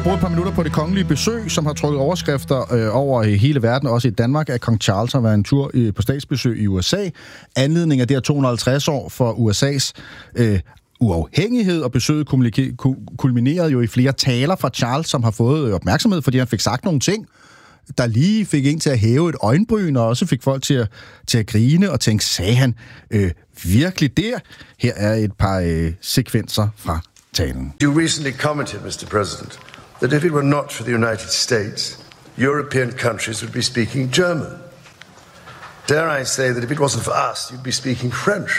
bruge et par minutter på det kongelige besøg, som har trukket overskrifter over hele verden, også i Danmark, at kong Charles har været en tur på statsbesøg i USA. Anledning af det her 250 år for USA's uafhængighed, og besøget kulminerede jo i flere taler fra Charles, som har fået opmærksomhed, fordi han fik sagt nogle ting, der lige fik en til at hæve et øjenbryn, og også fik folk til at grine og tænke, sagde han virkelig der? Her er et par sekvenser fra talen. You recently commented, Mr. President, that if it were not for the United States, European countries would be speaking German. Dare I say that if it wasn't for us, you'd be speaking French.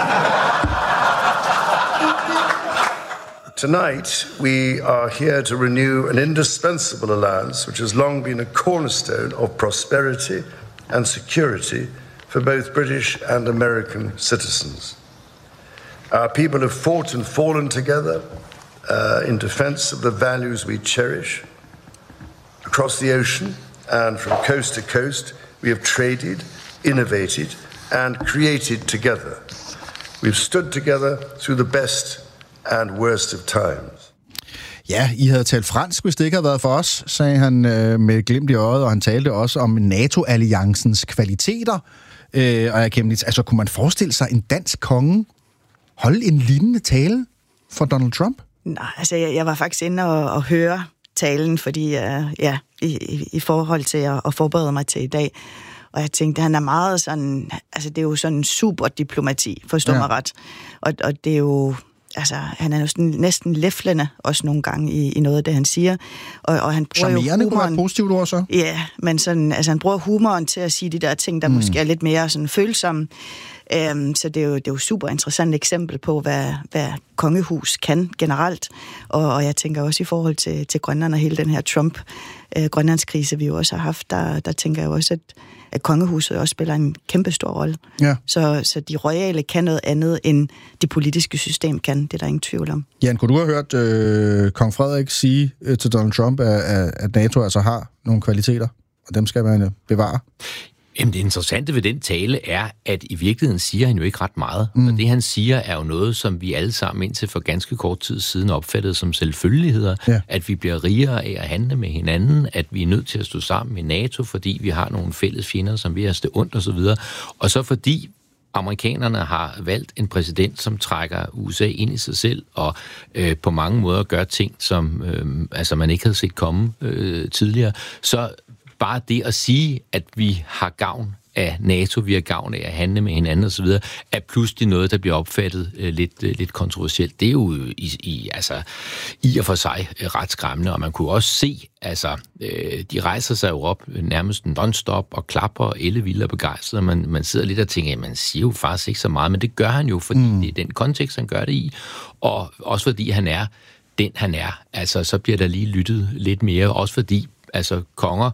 Tonight, we are here to renew an indispensable alliance which has long been a cornerstone of prosperity and security for both British and American citizens. Our people have fought and fallen together in defense of the values we cherish. Across the ocean and from coast to coast, we have traded, innovated, and created together. We've stood together through the best and worst of times. Ja, I havde talt fransk, hvis det ikke havde været for os, sagde han med glimt i øjet, og han talte også om NATO-alliancens kvaliteter. Og jeg kan altså, kunne man forestille sig en dansk konge holde en lignende tale for Donald Trump? Nej, altså jeg var faktisk inde og høre talen, fordi i forhold til at forberede mig til i dag. Og jeg tænkte, han er meget sådan, altså det er jo sådan super diplomati, forstår mig ret. Og det er jo, altså han er jo sådan næsten læflende også nogle gange i noget af det, han siger. Og han bruger jo humoren. Kunne være et positivt ord så? Ja, men sådan, altså han bruger humoren til at sige de der ting, der måske er lidt mere sådan følsomme. Så det er jo super interessant eksempel på, hvad kongehus kan generelt. Og jeg tænker også i forhold til Grønland og hele den her Trump-Grønlandskrise, vi jo også har haft, der tænker jeg også, at kongehuset også spiller en kæmpe stor rolle. Ja. Så de royale kan noget andet, end det politiske system kan. Det er der ingen tvivl om. Jan, kunne du have hørt kong Frederik sige til Donald Trump, at NATO altså har nogle kvaliteter, og dem skal man bevare? Jamen, det interessante ved den tale er, at i virkeligheden siger han jo ikke ret meget. Og det, han siger, er jo noget, som vi alle sammen indtil for ganske kort tid siden opfattede som selvfølgeligheder. Ja. At vi bliver rigere af at handle med hinanden, at vi er nødt til at stå sammen med NATO, fordi vi har nogle fælles fjender, som vi har stået ondt og så videre. Og så fordi amerikanerne har valgt en præsident, som trækker USA ind i sig selv, og på mange måder gør ting, som man ikke havde set komme tidligere, så bare det at sige, at vi har gavn af NATO, vi har gavn af at handle med hinanden osv., er pludselig noget, der bliver opfattet lidt kontroversielt. Det er jo i og for sig ret skræmmende, og man kunne også se, de rejser sig jo op nærmest non-stop og klapper og ellevilde og begejstret, og man sidder lidt og tænker, at man siger jo faktisk ikke så meget, men det gør han jo, fordi det er den kontekst, han gør det i, og også fordi han er den, han er. Altså, så bliver der lige lyttet lidt mere, også fordi konger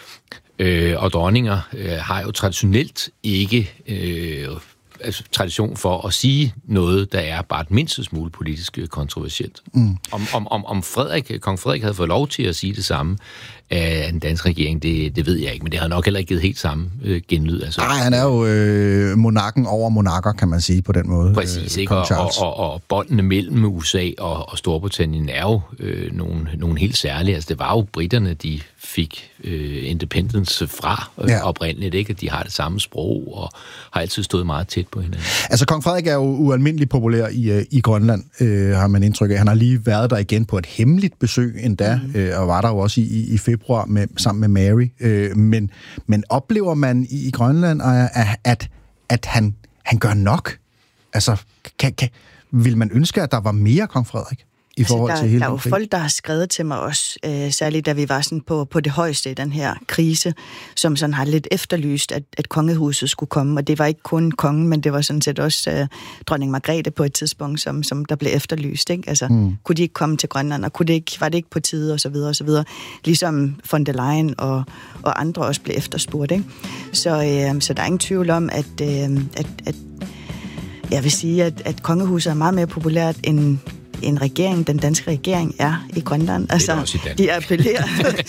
og dronninger har jo traditionelt ikke tradition for at sige noget, der er bare et mindste smule politisk kontroversielt. Om kong Frederik havde fået lov til at sige det samme af den danske regering, det ved jeg ikke, men det har nok heller ikke givet helt samme genlyd. Nej, han er jo monarken over monarker, kan man sige på den måde. Præcis, ikke? Og båndene mellem USA og Storbritannien er jo nogle helt særlige. Altså, det var jo britterne, de fik independence fra oprindeligt, ikke? De har det samme sprog og har altid stået meget tæt på hinanden. Altså, kong Frederik er jo ualmindeligt populær i Grønland, har man indtryk af. Han har lige været der igen på et hemmeligt besøg endda, og var der jo også i februar sammen med Mary. Men oplever man i Grønland, at han gør nok? Altså, vil man ønske, at der var mere kong Frederik? I forhold til hele der er jo folk, der har skrevet til mig også, særligt da vi var sådan på det højeste i den her krise, som sådan har lidt efterlyst, at kongehuset skulle komme, og det var ikke kun kongen, men det var sådan set også dronning Margrethe på et tidspunkt, som der blev efterlyst, ikke? Altså, kunne de ikke komme til Grønland, og var det ikke på tide, og så videre, og så videre. Ligesom von der Leyen og andre også blev efterspurgt, ikke? Så der er ingen tvivl om, at jeg vil sige, at kongehuset er meget mere populært end en regering, den danske regering, er i Grønland. Altså, de appellerer,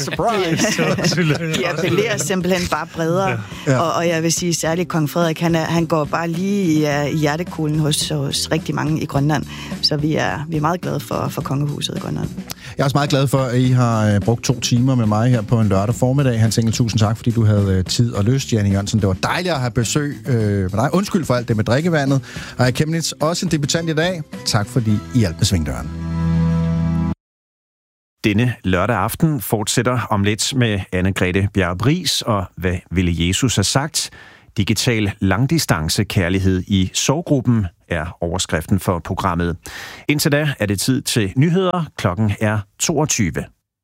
de appellerer simpelthen bare bredere. Ja. Og jeg vil sige, særligt kong Frederik, han går bare lige i hjertekuglen hos rigtig mange i Grønland. Så vi er meget glade for kongehuset i Grønland. Jeg er også meget glad for, at I har brugt 2 timer med mig her på en lørdag formiddag. Hans Engel, tusind tak, fordi du havde tid og lyst. Janne Jørgensen, det var dejligt at have besøg med dig. Undskyld for alt det med drikkevandet. Og jeg Kemnitz, også en debutant i dag. Tak fordi I hjalp med svingdøren. Denne lørdag aften fortsætter om lidt med Anne-Grethe Bjarup-Riis og Hvad ville Jesus have sagt? Digital langdistance kærlighed i sorggruppen er overskriften for programmet. Indtil da er det tid til nyheder. Klokken er 22.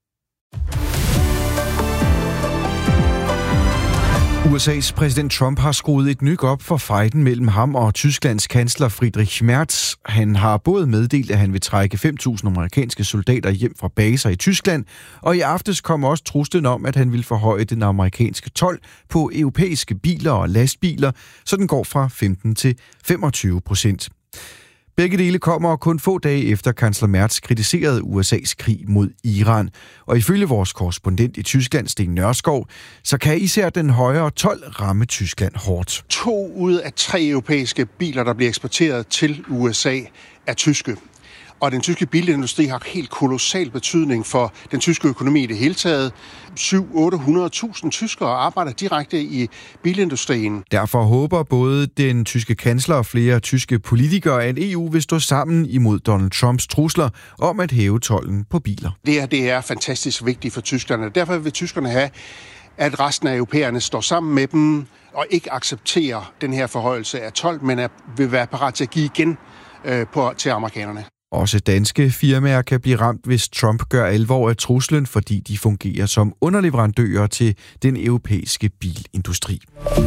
USA's præsident Trump har skruet et nyk op for fejden mellem ham og Tysklands kansler Friedrich Merz. Han har både meddelt, at han vil trække 5.000 amerikanske soldater hjem fra baser i Tyskland, og i aftes kom også truslen om, at han vil forhøje den amerikanske told på europæiske biler og lastbiler, så den går fra 15 til 25%. Begge dele kommer kun få dage efter kansler Merz kritiserede USA's krig mod Iran. Og ifølge vores korrespondent i Tyskland, Sten Nørskov, så kan især den højere told ramme Tyskland hårdt. 2 ud af 3 europæiske biler, der bliver eksporteret til USA, er tyske. Og den tyske bilindustri har helt kolossal betydning for den tyske økonomi i det hele taget. 700-800.000 tyskere arbejder direkte i bilindustrien. Derfor håber både den tyske kansler og flere tyske politikere, at EU vil stå sammen imod Donald Trumps trusler om at hæve tolden på biler. Det er fantastisk vigtigt for tyskerne. Derfor vil tyskerne have, at resten af europæerne står sammen med dem og ikke accepterer den her forhøjelse af told, men vil være parat til at give igen til amerikanerne. Også danske firmaer kan blive ramt, hvis Trump gør alvor af truslen, fordi de fungerer som underleverandører til den europæiske bilindustri.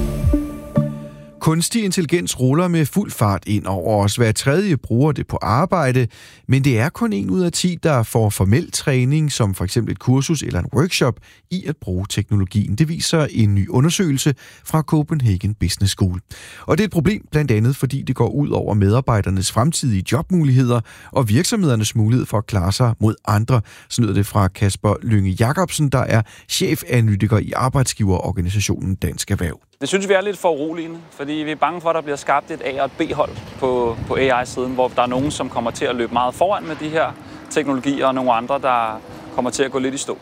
Kunstig intelligens ruller med fuld fart ind over os. Hver tredje bruger det på arbejde, men det er kun 1 ud af 10, der får formel træning, som for eksempel et kursus eller en workshop, i at bruge teknologien. Det viser en ny undersøgelse fra Copenhagen Business School. Og det er et problem blandt andet, fordi det går ud over medarbejdernes fremtidige jobmuligheder og virksomhedernes mulighed for at klare sig mod andre. Så lyder det fra Kasper Lynge Jacobsen, der er chefanalytiker i arbejdsgiverorganisationen Dansk Erhverv. Det synes vi er lidt for uroligende, fordi vi er bange for, at der bliver skabt et A- og et B-hold på AI-siden, hvor der er nogen, som kommer til at løbe meget foran med de her teknologier, og nogle andre, der kommer til at gå lidt i stå.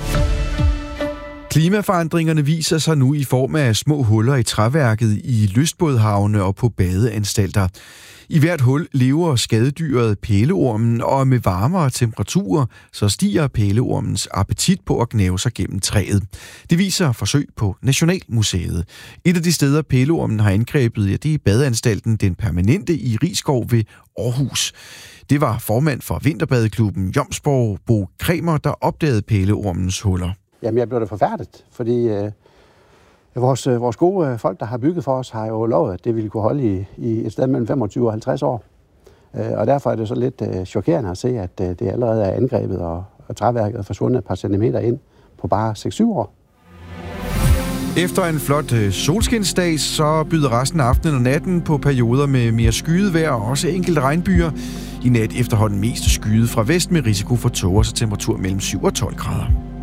Klimaforandringerne viser sig nu i form af små huller i træværket i lystbådhavne og på badeanstalter. I hvert hul lever skadedyret pæleormen, og med varmere temperaturer, så stiger pæleormens appetit på at gnave sig gennem træet. Det viser forsøg på Nationalmuseet. Et af de steder, pæleormen har angrebet, det er badeanstalten Den Permanente i Risskov ved Aarhus. Det var formand for vinterbadeklubben Jomsborg, Bo Kremer, der opdagede pæleormens huller. Jamen, jeg blev da forfærdet, fordi vores gode folk, der har bygget for os, har jo lovet, at det ville kunne holde i et sted mellem 25 og 50 år. Og derfor er det så lidt chokerende at se, at det allerede er angrebet, og træværket er forsvundet et par centimeter ind på bare 6-7 år. Efter en flot solskinsdag, så byder resten af aftenen og natten på perioder med mere skyet vejr og også enkelte regnbyer. I nat efterhånden mest skyet fra vest med risiko for tåger, så temperatur mellem 7 og 12 grader.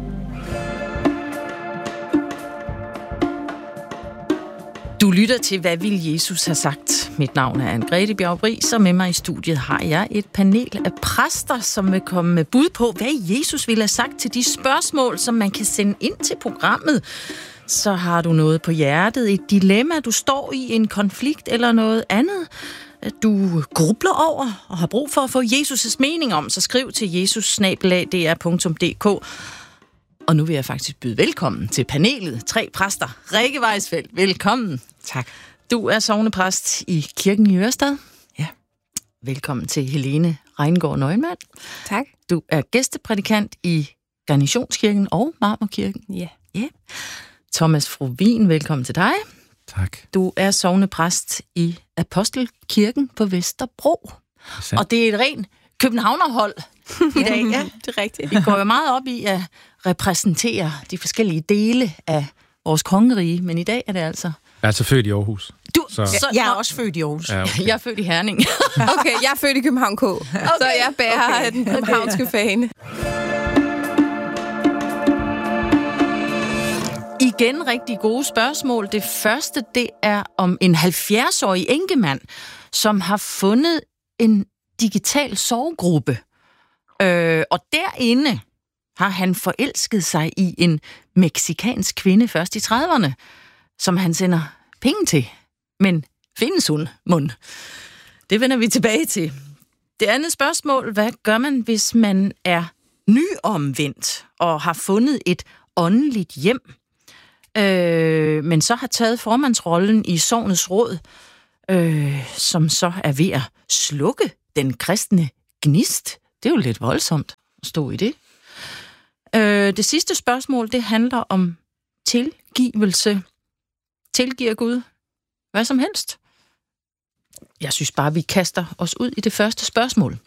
Du lytter til, hvad vil Jesus have sagt? Mit navn er Anne-Grethe Bjarup-Riis, og med mig i studiet har jeg et panel af præster, som vil komme med bud på, hvad Jesus ville have sagt til de spørgsmål, som man kan sende ind til programmet. Så har du noget på hjertet, et dilemma, du står i, en konflikt eller noget andet, du grubler over og har brug for at få Jesus' mening om, så skriv til jesus@dr.dk. Og nu vil jeg faktisk byde velkommen til panelet. 3 præster. Rikke Weisfeldt, velkommen. Tak. Du er sognepræst i kirken i Ørestad. Ja. Velkommen til Helene Reingård Nøgenmann. Tak. Du er gæsteprædikant i Garnisonskirken og Marmorkirken. Ja. Ja. Thomas Frovin, velkommen til dig. Tak. Du er sognepræst i Apostelkirken på Vesterbro. Og det er et rent københavnerhold i dag. Ja, det er rigtigt. Vi går jo meget op i at repræsentere de forskellige dele af vores kongerige, men i dag er det altså... Jeg er altså født i Aarhus. Du Så jeg er også født i Aarhus. Ja, okay. Jeg er født i Herning. Okay, jeg er født i København K. Okay. Så jeg bærer den københavnske fane. Igen rigtig gode spørgsmål. Det første, det er om en 70-årig enkemand, som har fundet en digital sovegruppe. Og derinde har han forelsket sig i en meksikansk kvinde først i 30'erne, som han sender penge til. Men findes hun, mund? Det vender vi tilbage til. Det andet spørgsmål, hvad gør man, hvis man er nyomvendt og har fundet et åndeligt hjem, men så har taget formandsrollen i sognets råd, som så er ved at slukke den kristne gnist? Det er jo lidt voldsomt at stå i det. Det sidste spørgsmål, det handler om tilgivelse. Tilgiver Gud hvad som helst? Jeg synes bare, vi kaster os ud i det første spørgsmål.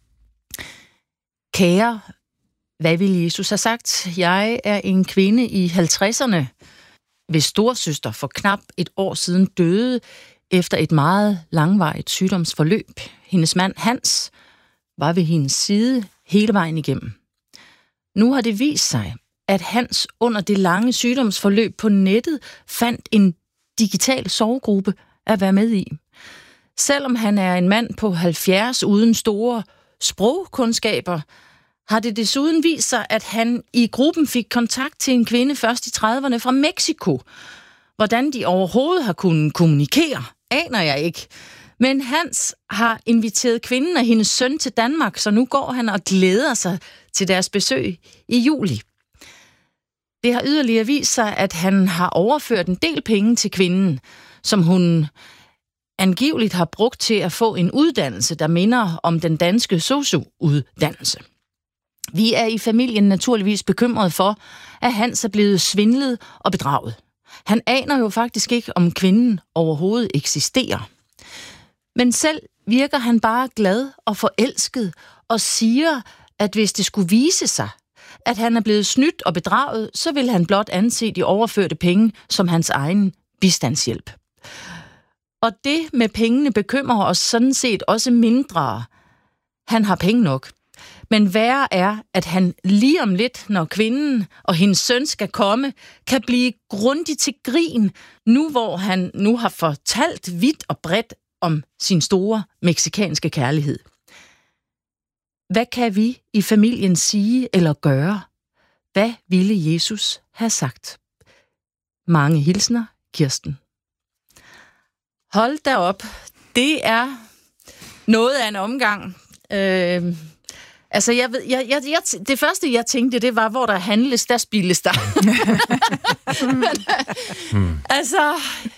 Kære, hvad vil Jesus have sagt? Jeg er en kvinde i 50'erne, hvis storesøster for knap et år siden døde efter et meget langvarigt sygdomsforløb. Hendes mand Hans var ved hendes side hele vejen igennem. Nu har det vist sig, at Hans under det lange sygdomsforløb på nettet fandt en digital sovegruppe at være med i. Selvom han er en mand på 70 uden store sprogkundskaber, har det desuden vist sig, at han i gruppen fik kontakt til en kvinde først i 30'erne fra Mexico. Hvordan de overhovedet har kunnet kommunikere, aner jeg ikke. Men Hans har inviteret kvinden og hendes søn til Danmark, så nu går han og glæder sig til deres besøg i juli. Det har yderligere vist sig, at han har overført en del penge til kvinden, som hun angiveligt har brugt til at få en uddannelse, der minder om den danske sosu-uddannelse. Vi er i familien naturligvis bekymret for, at Hans er blevet svindlet og bedraget. Han aner jo faktisk ikke, om kvinden overhovedet eksisterer. Men selv virker han bare glad og forelsket og siger, at hvis det skulle vise sig, at han er blevet snydt og bedraget, så vil han blot anse de overførte penge som hans egen bistandshjælp. Og det med pengene bekymrer os sådan set også mindre. Han har penge nok. Men værre er, at han lige om lidt, når kvinden og hendes søn skal komme, kan blive grundigt til grin, nu hvor han nu har fortalt vidt og bredt om sin store meksikanske kærlighed. Hvad kan vi i familien sige eller gøre? Hvad ville Jesus have sagt? Mange hilsner, Kirsten. Hold da op. Det er noget af en omgang. Altså, det første, jeg tænkte, det var, hvor der handles, der spildes der. Altså,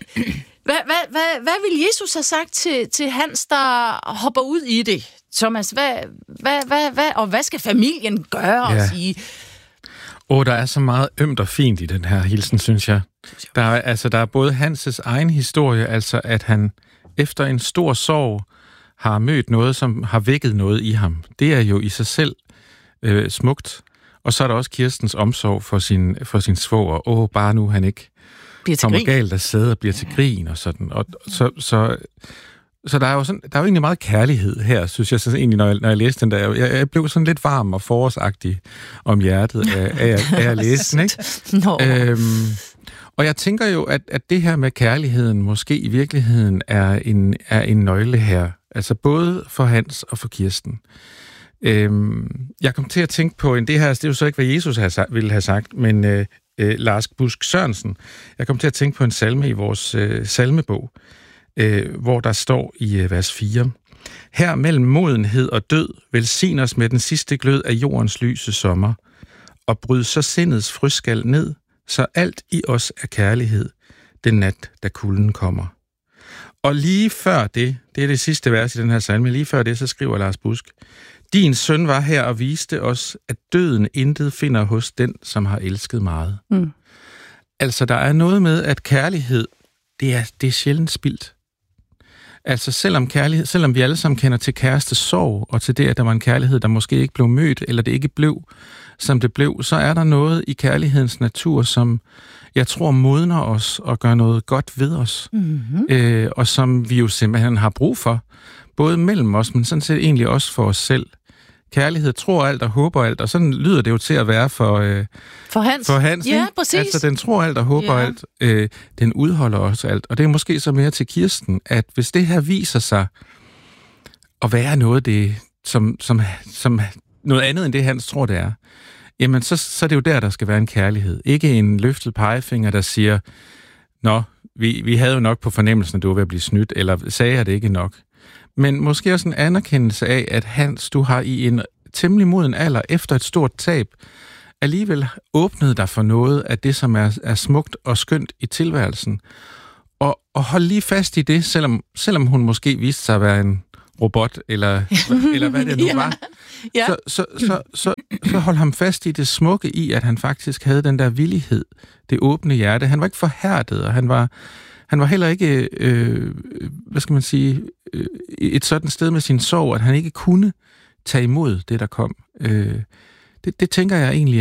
hvad vil Jesus have sagt til Hans, der hopper ud i det? Thomas, hvad skal familien gøre og sige? Der er så meget ømt og fint i den her hilsen, synes jeg. Der er både Hans' egen historie, altså at han efter en stor sorg har mødt noget, som har vækket noget i ham. Det er jo i sig selv smukt. Og så er der også Kirstens omsorg for sin svoger. Bare nu han ikke kommer galt af sæde og bliver til grin og sådan. Og så der er jo egentlig meget kærlighed her, synes jeg så egentlig, når jeg læste den der. Jeg blev sådan lidt varm og forårsagtig om hjertet af at læse den, ikke? Og jeg tænker jo, at det her med kærligheden måske i virkeligheden er en nøgle her. Altså både for Hans og for Kirsten. Jeg kom til at tænke på det er jo så ikke, hvad Jesus ville have sagt, men Lars Busk Sørensen. Jeg kom til at tænke på en salme i vores salmebog, hvor der står i vers 4. Her mellem modenhed og død, velsign os med den sidste glød af jordens lyse sommer, og bryd så sindets frøskal ned, så alt i os er kærlighed, den nat, da kulden kommer. Og lige før det er det sidste vers i den her salme, lige før det, så skriver Lars Busk, din søn var her og viste os, at døden intet finder hos den, som har elsket meget. Mm. Altså, der er noget med, at kærlighed, det er sjældent spildt. Altså selvom vi alle sammen kender til kærestesorg, og til det, at der var en kærlighed, der måske ikke blev mødt, eller det ikke blev, som det blev, så er der noget i kærlighedens natur, som jeg tror modner os og gør noget godt ved os. Mm-hmm. Og som vi jo simpelthen har brug for, både mellem os, men sådan set egentlig også for os selv. Kærlighed tror alt og håber alt, og sådan lyder det jo til at være for Hans. Ja, præcis. Altså, den tror alt og håber alt. Den udholder også alt. Og det er måske så mere til Kirsten, at hvis det her viser sig at være noget, det, som noget andet end det, Hans tror, det er, jamen så er det jo der skal være en kærlighed. Ikke en løftet pegefinger, der siger, nå, vi havde jo nok på fornemmelsen, at du var ved at blive snydt, eller sagde jeg det ikke nok. Men måske også en anerkendelse af, at Hans, du har i en temmelig moden alder, efter et stort tab, alligevel åbnet dig for noget af det, som er smukt og skønt i tilværelsen. Og hold lige fast i det, selvom hun måske viste sig at være en robot, eller hvad det nu var. Ja. Så hold ham fast i det smukke i, at han faktisk havde den der villighed, det åbne hjerte. Han var ikke forhærdet, og han var heller ikke, hvad skal man sige, et sådan sted med sin sorg, at han ikke kunne tage imod det, der kom. Det tænker jeg egentlig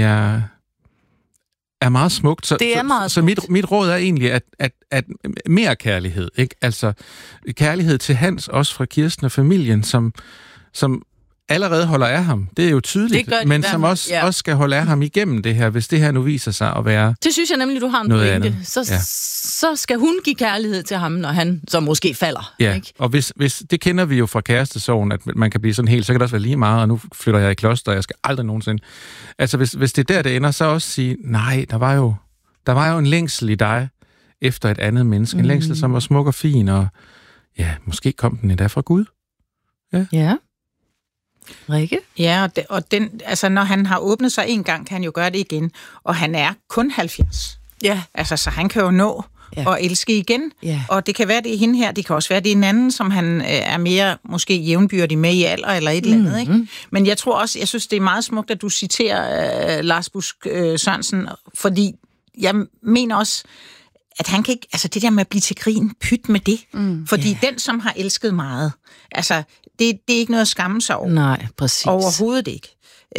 er meget smukt. Det er meget smukt. Så mit råd er egentlig, at mere kærlighed, ikke? Altså kærlighed til Hans, også fra Kirsten og familien, som allerede holder af ham. Det er jo tydeligt, men som også skal holde af ham igennem det her, hvis det her nu viser sig at være. Det synes jeg nemlig, du har en pointe. Så skal hun give kærlighed til ham, når han så måske falder. Ja, ikke? Og hvis det kender vi jo fra kærestesorgen, at man kan blive sådan helt, så kan det også være lige meget, og nu flytter jeg i kloster, og jeg skal aldrig nogensinde. Altså hvis det er der, det ender, så også sige, nej, der var jo en længsel i dig efter et andet menneske. En længsel, som var smuk og fin, og ja, måske kom den endda fra Gud. Ja. Rikke? Ja, og den, altså, når han har åbnet sig en gang, kan han jo gøre det igen. Og han er kun 70. Ja. Altså, så han kan jo nå at elske igen. Ja. Og det kan være, det er hende her. Det kan også være, det er en anden, som han er mere måske jævnbyrdig med i alder eller et eller andet. Ikke? Men jeg tror også, jeg synes, det er meget smukt, at du citerer Lars Busk Sørensen, fordi jeg mener også, at han kan ikke, altså det der med at blive til grin, pyt med det. Fordi den, som har elsket meget, altså det er ikke noget at skamme sig over. Nej, præcis. Overhovedet ikke.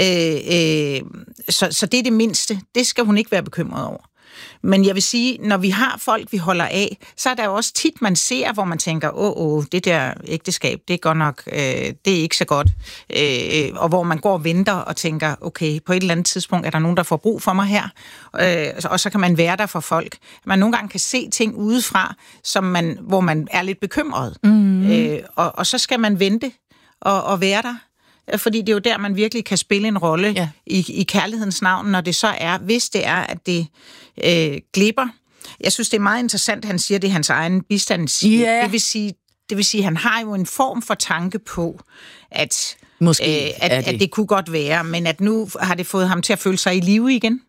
Så det er det mindste. Det skal hun ikke være bekymret over. Men jeg vil sige, når vi har folk, vi holder af, så er der jo også tit, man ser, hvor man tænker, det der ægteskab, det er godt nok, det er ikke så godt. Og hvor man går og venter og tænker, okay, på et eller andet tidspunkt er der nogen, der får brug for mig her. Og så kan man være der for folk. Man nogle gange kan se ting udefra, hvor man er lidt bekymret. Og så skal man vente og være der. Fordi det er jo der, man virkelig kan spille en rolle i kærlighedens navn, når det så er, hvis det er, at det glipper. Jeg synes, det er meget interessant, han siger, det er hans egen bistand siger. Yeah. Det vil sige, han har jo en form for tanke på, at det kunne godt være, men at nu har det fået ham til at føle sig i live igen.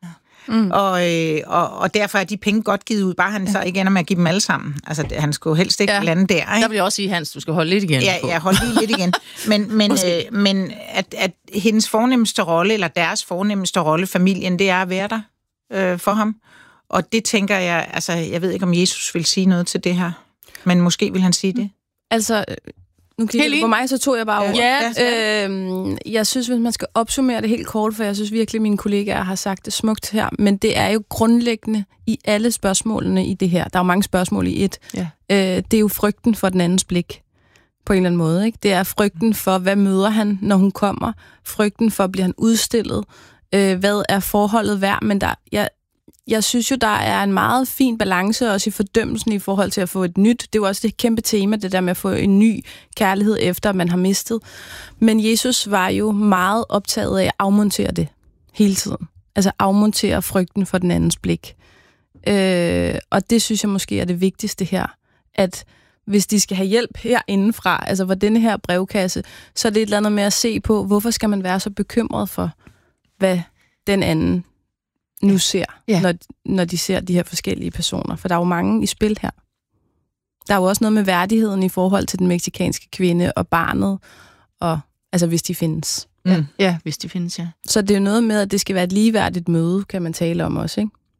Og derfor er de penge godt givet ud, bare han så ikke ender med at give dem alle sammen. Altså, han skulle helst ikke lande der. Ikke? Der vil jeg også sige, Hans, du skal holde lidt igen. Ja, hold lige lidt igen. Men at hendes fornemmeste rolle, eller deres fornemmeste rolle, familien, det er at være der for ham. Og det tænker jeg, altså, jeg ved ikke, om Jesus vil sige noget til det her, men måske vil han sige det. Altså, nu kigger du på mig, så tog jeg bare over. Ja. Jeg synes, hvis man skal opsummere det helt kort, for jeg synes virkelig, mine kollegaer har sagt det smukt her, men det er jo grundlæggende i alle spørgsmålene i det her. Der er jo mange spørgsmål i et. Ja. Det er jo frygten for den andens blik, på en eller anden måde. Ikke? Det er frygten for, hvad møder han, når hun kommer? Frygten for, bliver han udstillet? Hvad er forholdet værd? Men jeg synes jo, der er en meget fin balance også i fordømmelsen i forhold til at få et nyt. Det er jo også det kæmpe tema, det der med at få en ny kærlighed efter, at man har mistet. Men Jesus var jo meget optaget af at afmontere det hele tiden. Altså afmontere frygten for den andens blik. Og det synes jeg måske er det vigtigste her. At hvis de skal have hjælp herindefra, altså hvor denne her brevkasse, så er det et eller andet med at se på, hvorfor skal man være så bekymret for, hvad den anden nu ser, når de ser de her forskellige personer. For der er jo mange i spil her. Der er jo også noget med værdigheden i forhold til den mexikanske kvinde og barnet, og altså hvis de findes. Ja, hvis de findes, ja. Så det er jo noget med, at det skal være et ligeværdigt møde, kan man tale om også, ikke?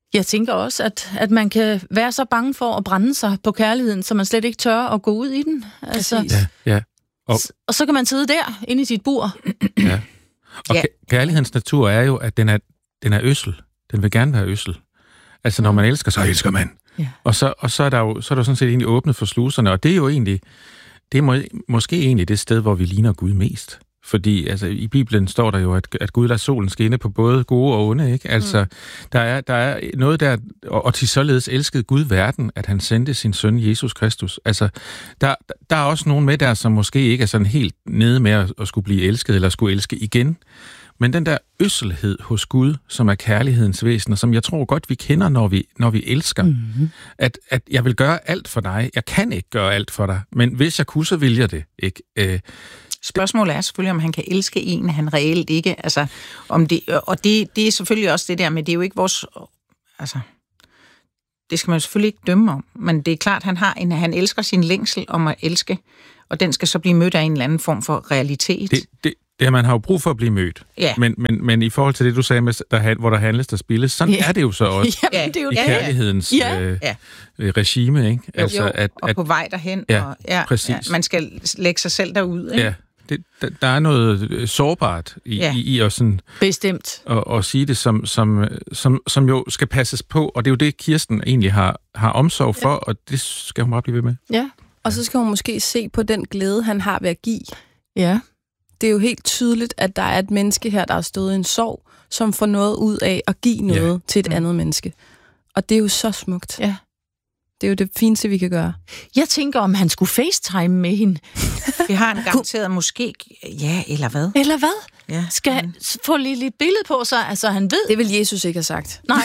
Jeg tænker også, at man kan være så bange for at brænde sig på kærligheden, så man slet ikke tør at gå ud i den. Altså, ja. Og så kan man sidde der, inde i sit bur. Ja. Og kærlighedens natur er jo, at den er ødsel. Den vil gerne være ødsel. Altså, når man elsker, så elsker man. Ja. Og så er der jo sådan set egentlig åbnet for sluserne, og det er jo egentlig, det er måske egentlig det sted, hvor vi ligner Gud mest. Fordi altså, i Bibelen står der jo, at Gud lader solen skinne på både gode og onde, ikke? Altså, der er noget der, og til således elskede Gud verden, at han sendte sin søn Jesus Kristus. Altså, der er også nogen med der, som måske ikke er sådan helt nede med at skulle blive elsket, eller skulle elske igen. Men den der øsselhed hos Gud, som er kærlighedens væsen, og som jeg tror godt, vi kender, når vi elsker, at jeg vil gøre alt for dig. Jeg kan ikke gøre alt for dig, men hvis jeg kunne, så vil jeg det, ikke? Spørgsmålet er selvfølgelig, om han kan elske en, han reelt ikke. Altså, om det, og det er selvfølgelig også det der, men det er jo ikke vores... Altså, det skal man selvfølgelig ikke dømme om, men det er klart, han elsker sin længsel om at elske, og den skal så blive mødt af en eller anden form for realitet. Det man har jo brug for at blive mødt. Ja. Men i forhold til det, du sagde, med, hvor der handles, der spilles, sådan er det jo så også det er jo i kærlighedens regime. Ikke? Altså, og på vej derhen. Præcis. Man skal lægge sig selv derud. Ikke? Ja. Der er noget sårbart i at sådan... Bestemt. Og sige det, som jo skal passes på, og det er jo det, Kirsten egentlig har omsorg for, og det skal hun bare blive ved med. Ja, og så skal hun måske se på den glæde, han har ved at give. Ja. Det er jo helt tydeligt, at der er et menneske her, der har stået i en sorg, som får noget ud af at give noget til et andet menneske. Og det er jo så smukt. Ja. Det er jo det fineste, vi kan gøre. Jeg tænker, om han skulle FaceTime med hende. Vi har en garanteret måske... Ja, eller hvad? Eller hvad? Ja. Skal han få lige et billede på sig, altså han ved... Det vil Jesus ikke have sagt. Nej.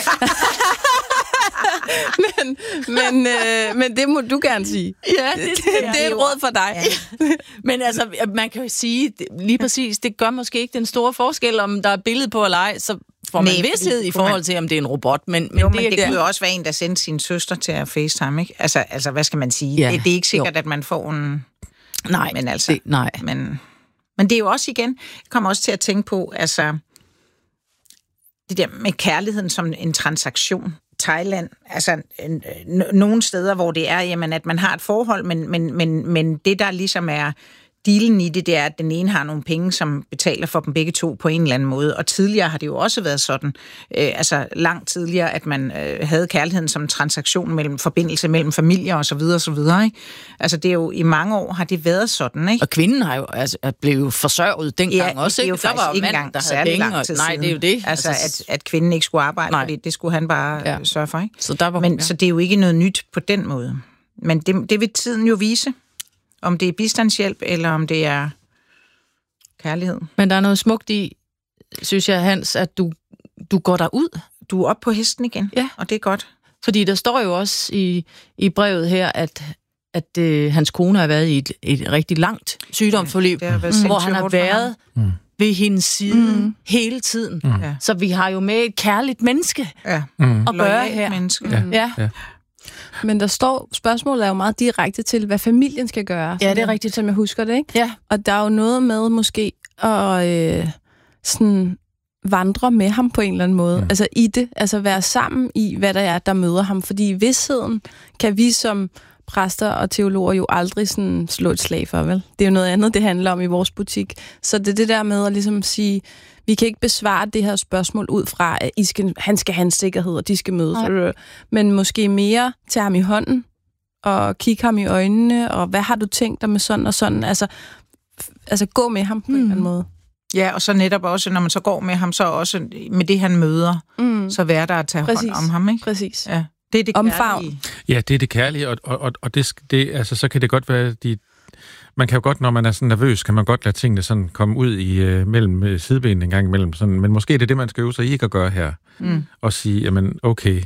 men det må du gerne sige. Ja, det er et råd for dig. Ja. Men altså, man kan jo sige, lige præcis, det gør måske ikke den store forskel, om der er billede på eller ej, så får man vished i forhold til, om det er en robot. Men det kunne jo også være en, der sendte sin søster til at FaceTime, ikke? Altså hvad skal man sige? Ja. Det er ikke sikkert, at man får en... Nej, men altså... Nej. Men det er jo også igen... Jeg kommer også til at tænke på, altså... Det der med kærligheden som en transaktion. Thailand, altså nogle steder, hvor det er, jamen, at man har et forhold, men det, der ligesom er dealen i det, det er, at den ene har nogle penge, som betaler for dem begge to på en eller anden måde. Og tidligere har det jo også været sådan, altså langt tidligere, at man havde kærligheden som en transaktion forbindelse mellem familier og så videre, ikke? Altså det er jo, i mange år har det været sådan, ikke? Og kvinden har jo, altså, blev jo forsørget dengang også, ikke? Der var jo ikke engang der havde penge. Nej, det er jo det. Altså at kvinden ikke skulle arbejde, fordi det skulle han bare sørge for, ikke? Så så det er jo ikke noget nyt på den måde. Men det vil tiden jo vise. Om det er bistandshjælp, eller om det er kærlighed. Men der er noget smukt i, synes jeg, Hans, at du går derud. Du er oppe på hesten igen, og det er godt. Fordi der står jo også i brevet her, at hans kone har været i et rigtig langt sygdomsforløb, hvor han har været ved hendes side hele tiden. Ja. Så vi har jo med et kærligt menneske at gøre her. Menneske. Ja. Men der står, spørgsmålet er jo meget direkte til, hvad familien skal gøre. Ja, det er rigtigt. Som jeg husker det, ikke? Ja. Og der er jo noget med måske at sådan vandre med ham på en eller anden måde. Altså i det, altså være sammen i, hvad der er, der møder ham. Fordi i vidsheden kan vi som præster og teologer jo aldrig sådan slå et slag for, vel? Det er jo noget andet, det handler om i vores butik. Så det er det der med at ligesom sige, vi kan ikke besvare det her spørgsmål ud fra, at han skal have en sikkerhed, og de skal mødes. Nej. Men måske mere tage ham i hånden, og kigge ham i øjnene, og hvad har du tænkt dig med sådan og sådan? Altså gå med ham på en eller anden måde. Ja, og så netop også, når man så går med ham, så også med det, han møder, så være der at tage hånd om ham, ikke? Præcis. Ja. Det er det kærlige. Ja, det er det kærlige, og det, altså, så kan det godt være, man kan jo godt, når man er sådan nervøs, kan man godt lade tingene sådan komme ud i mellem sidebenene en gang imellem. Sådan, men måske er det det, man skal øve sig ikke at gøre her. Og sige, jamen okay,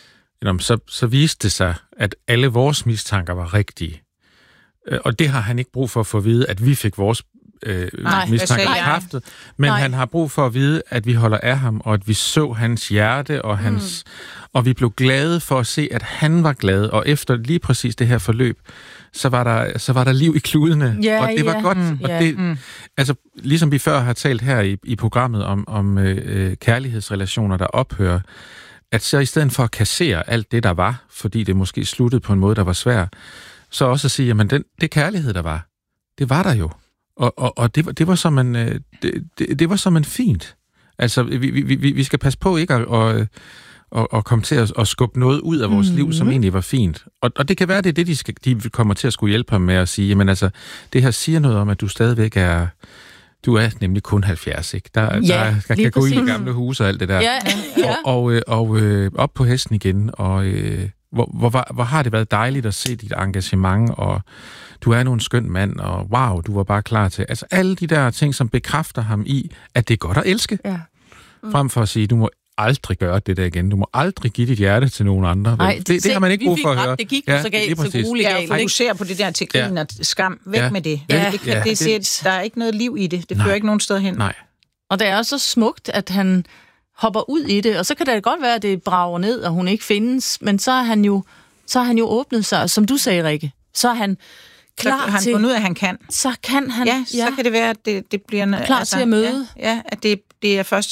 så viste det sig, at alle vores mistanker var rigtige. Og det har han ikke brug for at få at vide, at vi fik vores mistanker bekræftet. Men han har brug for at vide, at vi holder af ham, og at vi så hans hjerte, og og vi blev glade for at se, at han var glad. Og efter lige præcis det her forløb, så var der liv i kludene, og det var godt. Og det, altså, ligesom vi før har talt her i programmet om kærlighedsrelationer, der ophører, at så i stedet for at kassere alt det, der var, fordi det måske sluttede på en måde, der var svær, så også at sige, jamen det kærlighed, der var, det var der jo. Og det var så man fint. Altså, vi skal passe på ikke at komme til at skubbe noget ud af vores liv, som egentlig var fint. Og det kan være, det er det, de kommer til at skulle hjælpe ham med at sige, jamen altså, det her siger noget om, at du stadigvæk er... Du er nemlig kun 70, ikke? Der kan gå i gamle huse og alt det der. Ja. Og op på hesten igen, og hvor har det været dejligt at se dit engagement, og du er nu en skøn mand, og wow, du var bare klar til... Altså alle de der ting, som bekræfter ham i, at det er godt at elske. Ja. Frem for at sige, du må aldrig gøre det der igen. Du må aldrig give dit hjerte til nogen andre. Nej, det har man ikke brug for at høre. Det gik jo så galt, så grueligt galt. Fokuser på det der til grin og skam. Væk med det. Der er ikke noget liv i det. Det fører ikke nogen sted hen. Nej. Og det er også så smukt, at han hopper ud i det, og så kan det godt være, at det brager ned, og hun ikke findes, men så har han jo åbnet sig, som du sagde, Rikke. Så er han klar så han til... fundet ud af, at han kan. Så kan han... Ja, så kan det være, at det bliver... Klar til at møde. Ja, at det er først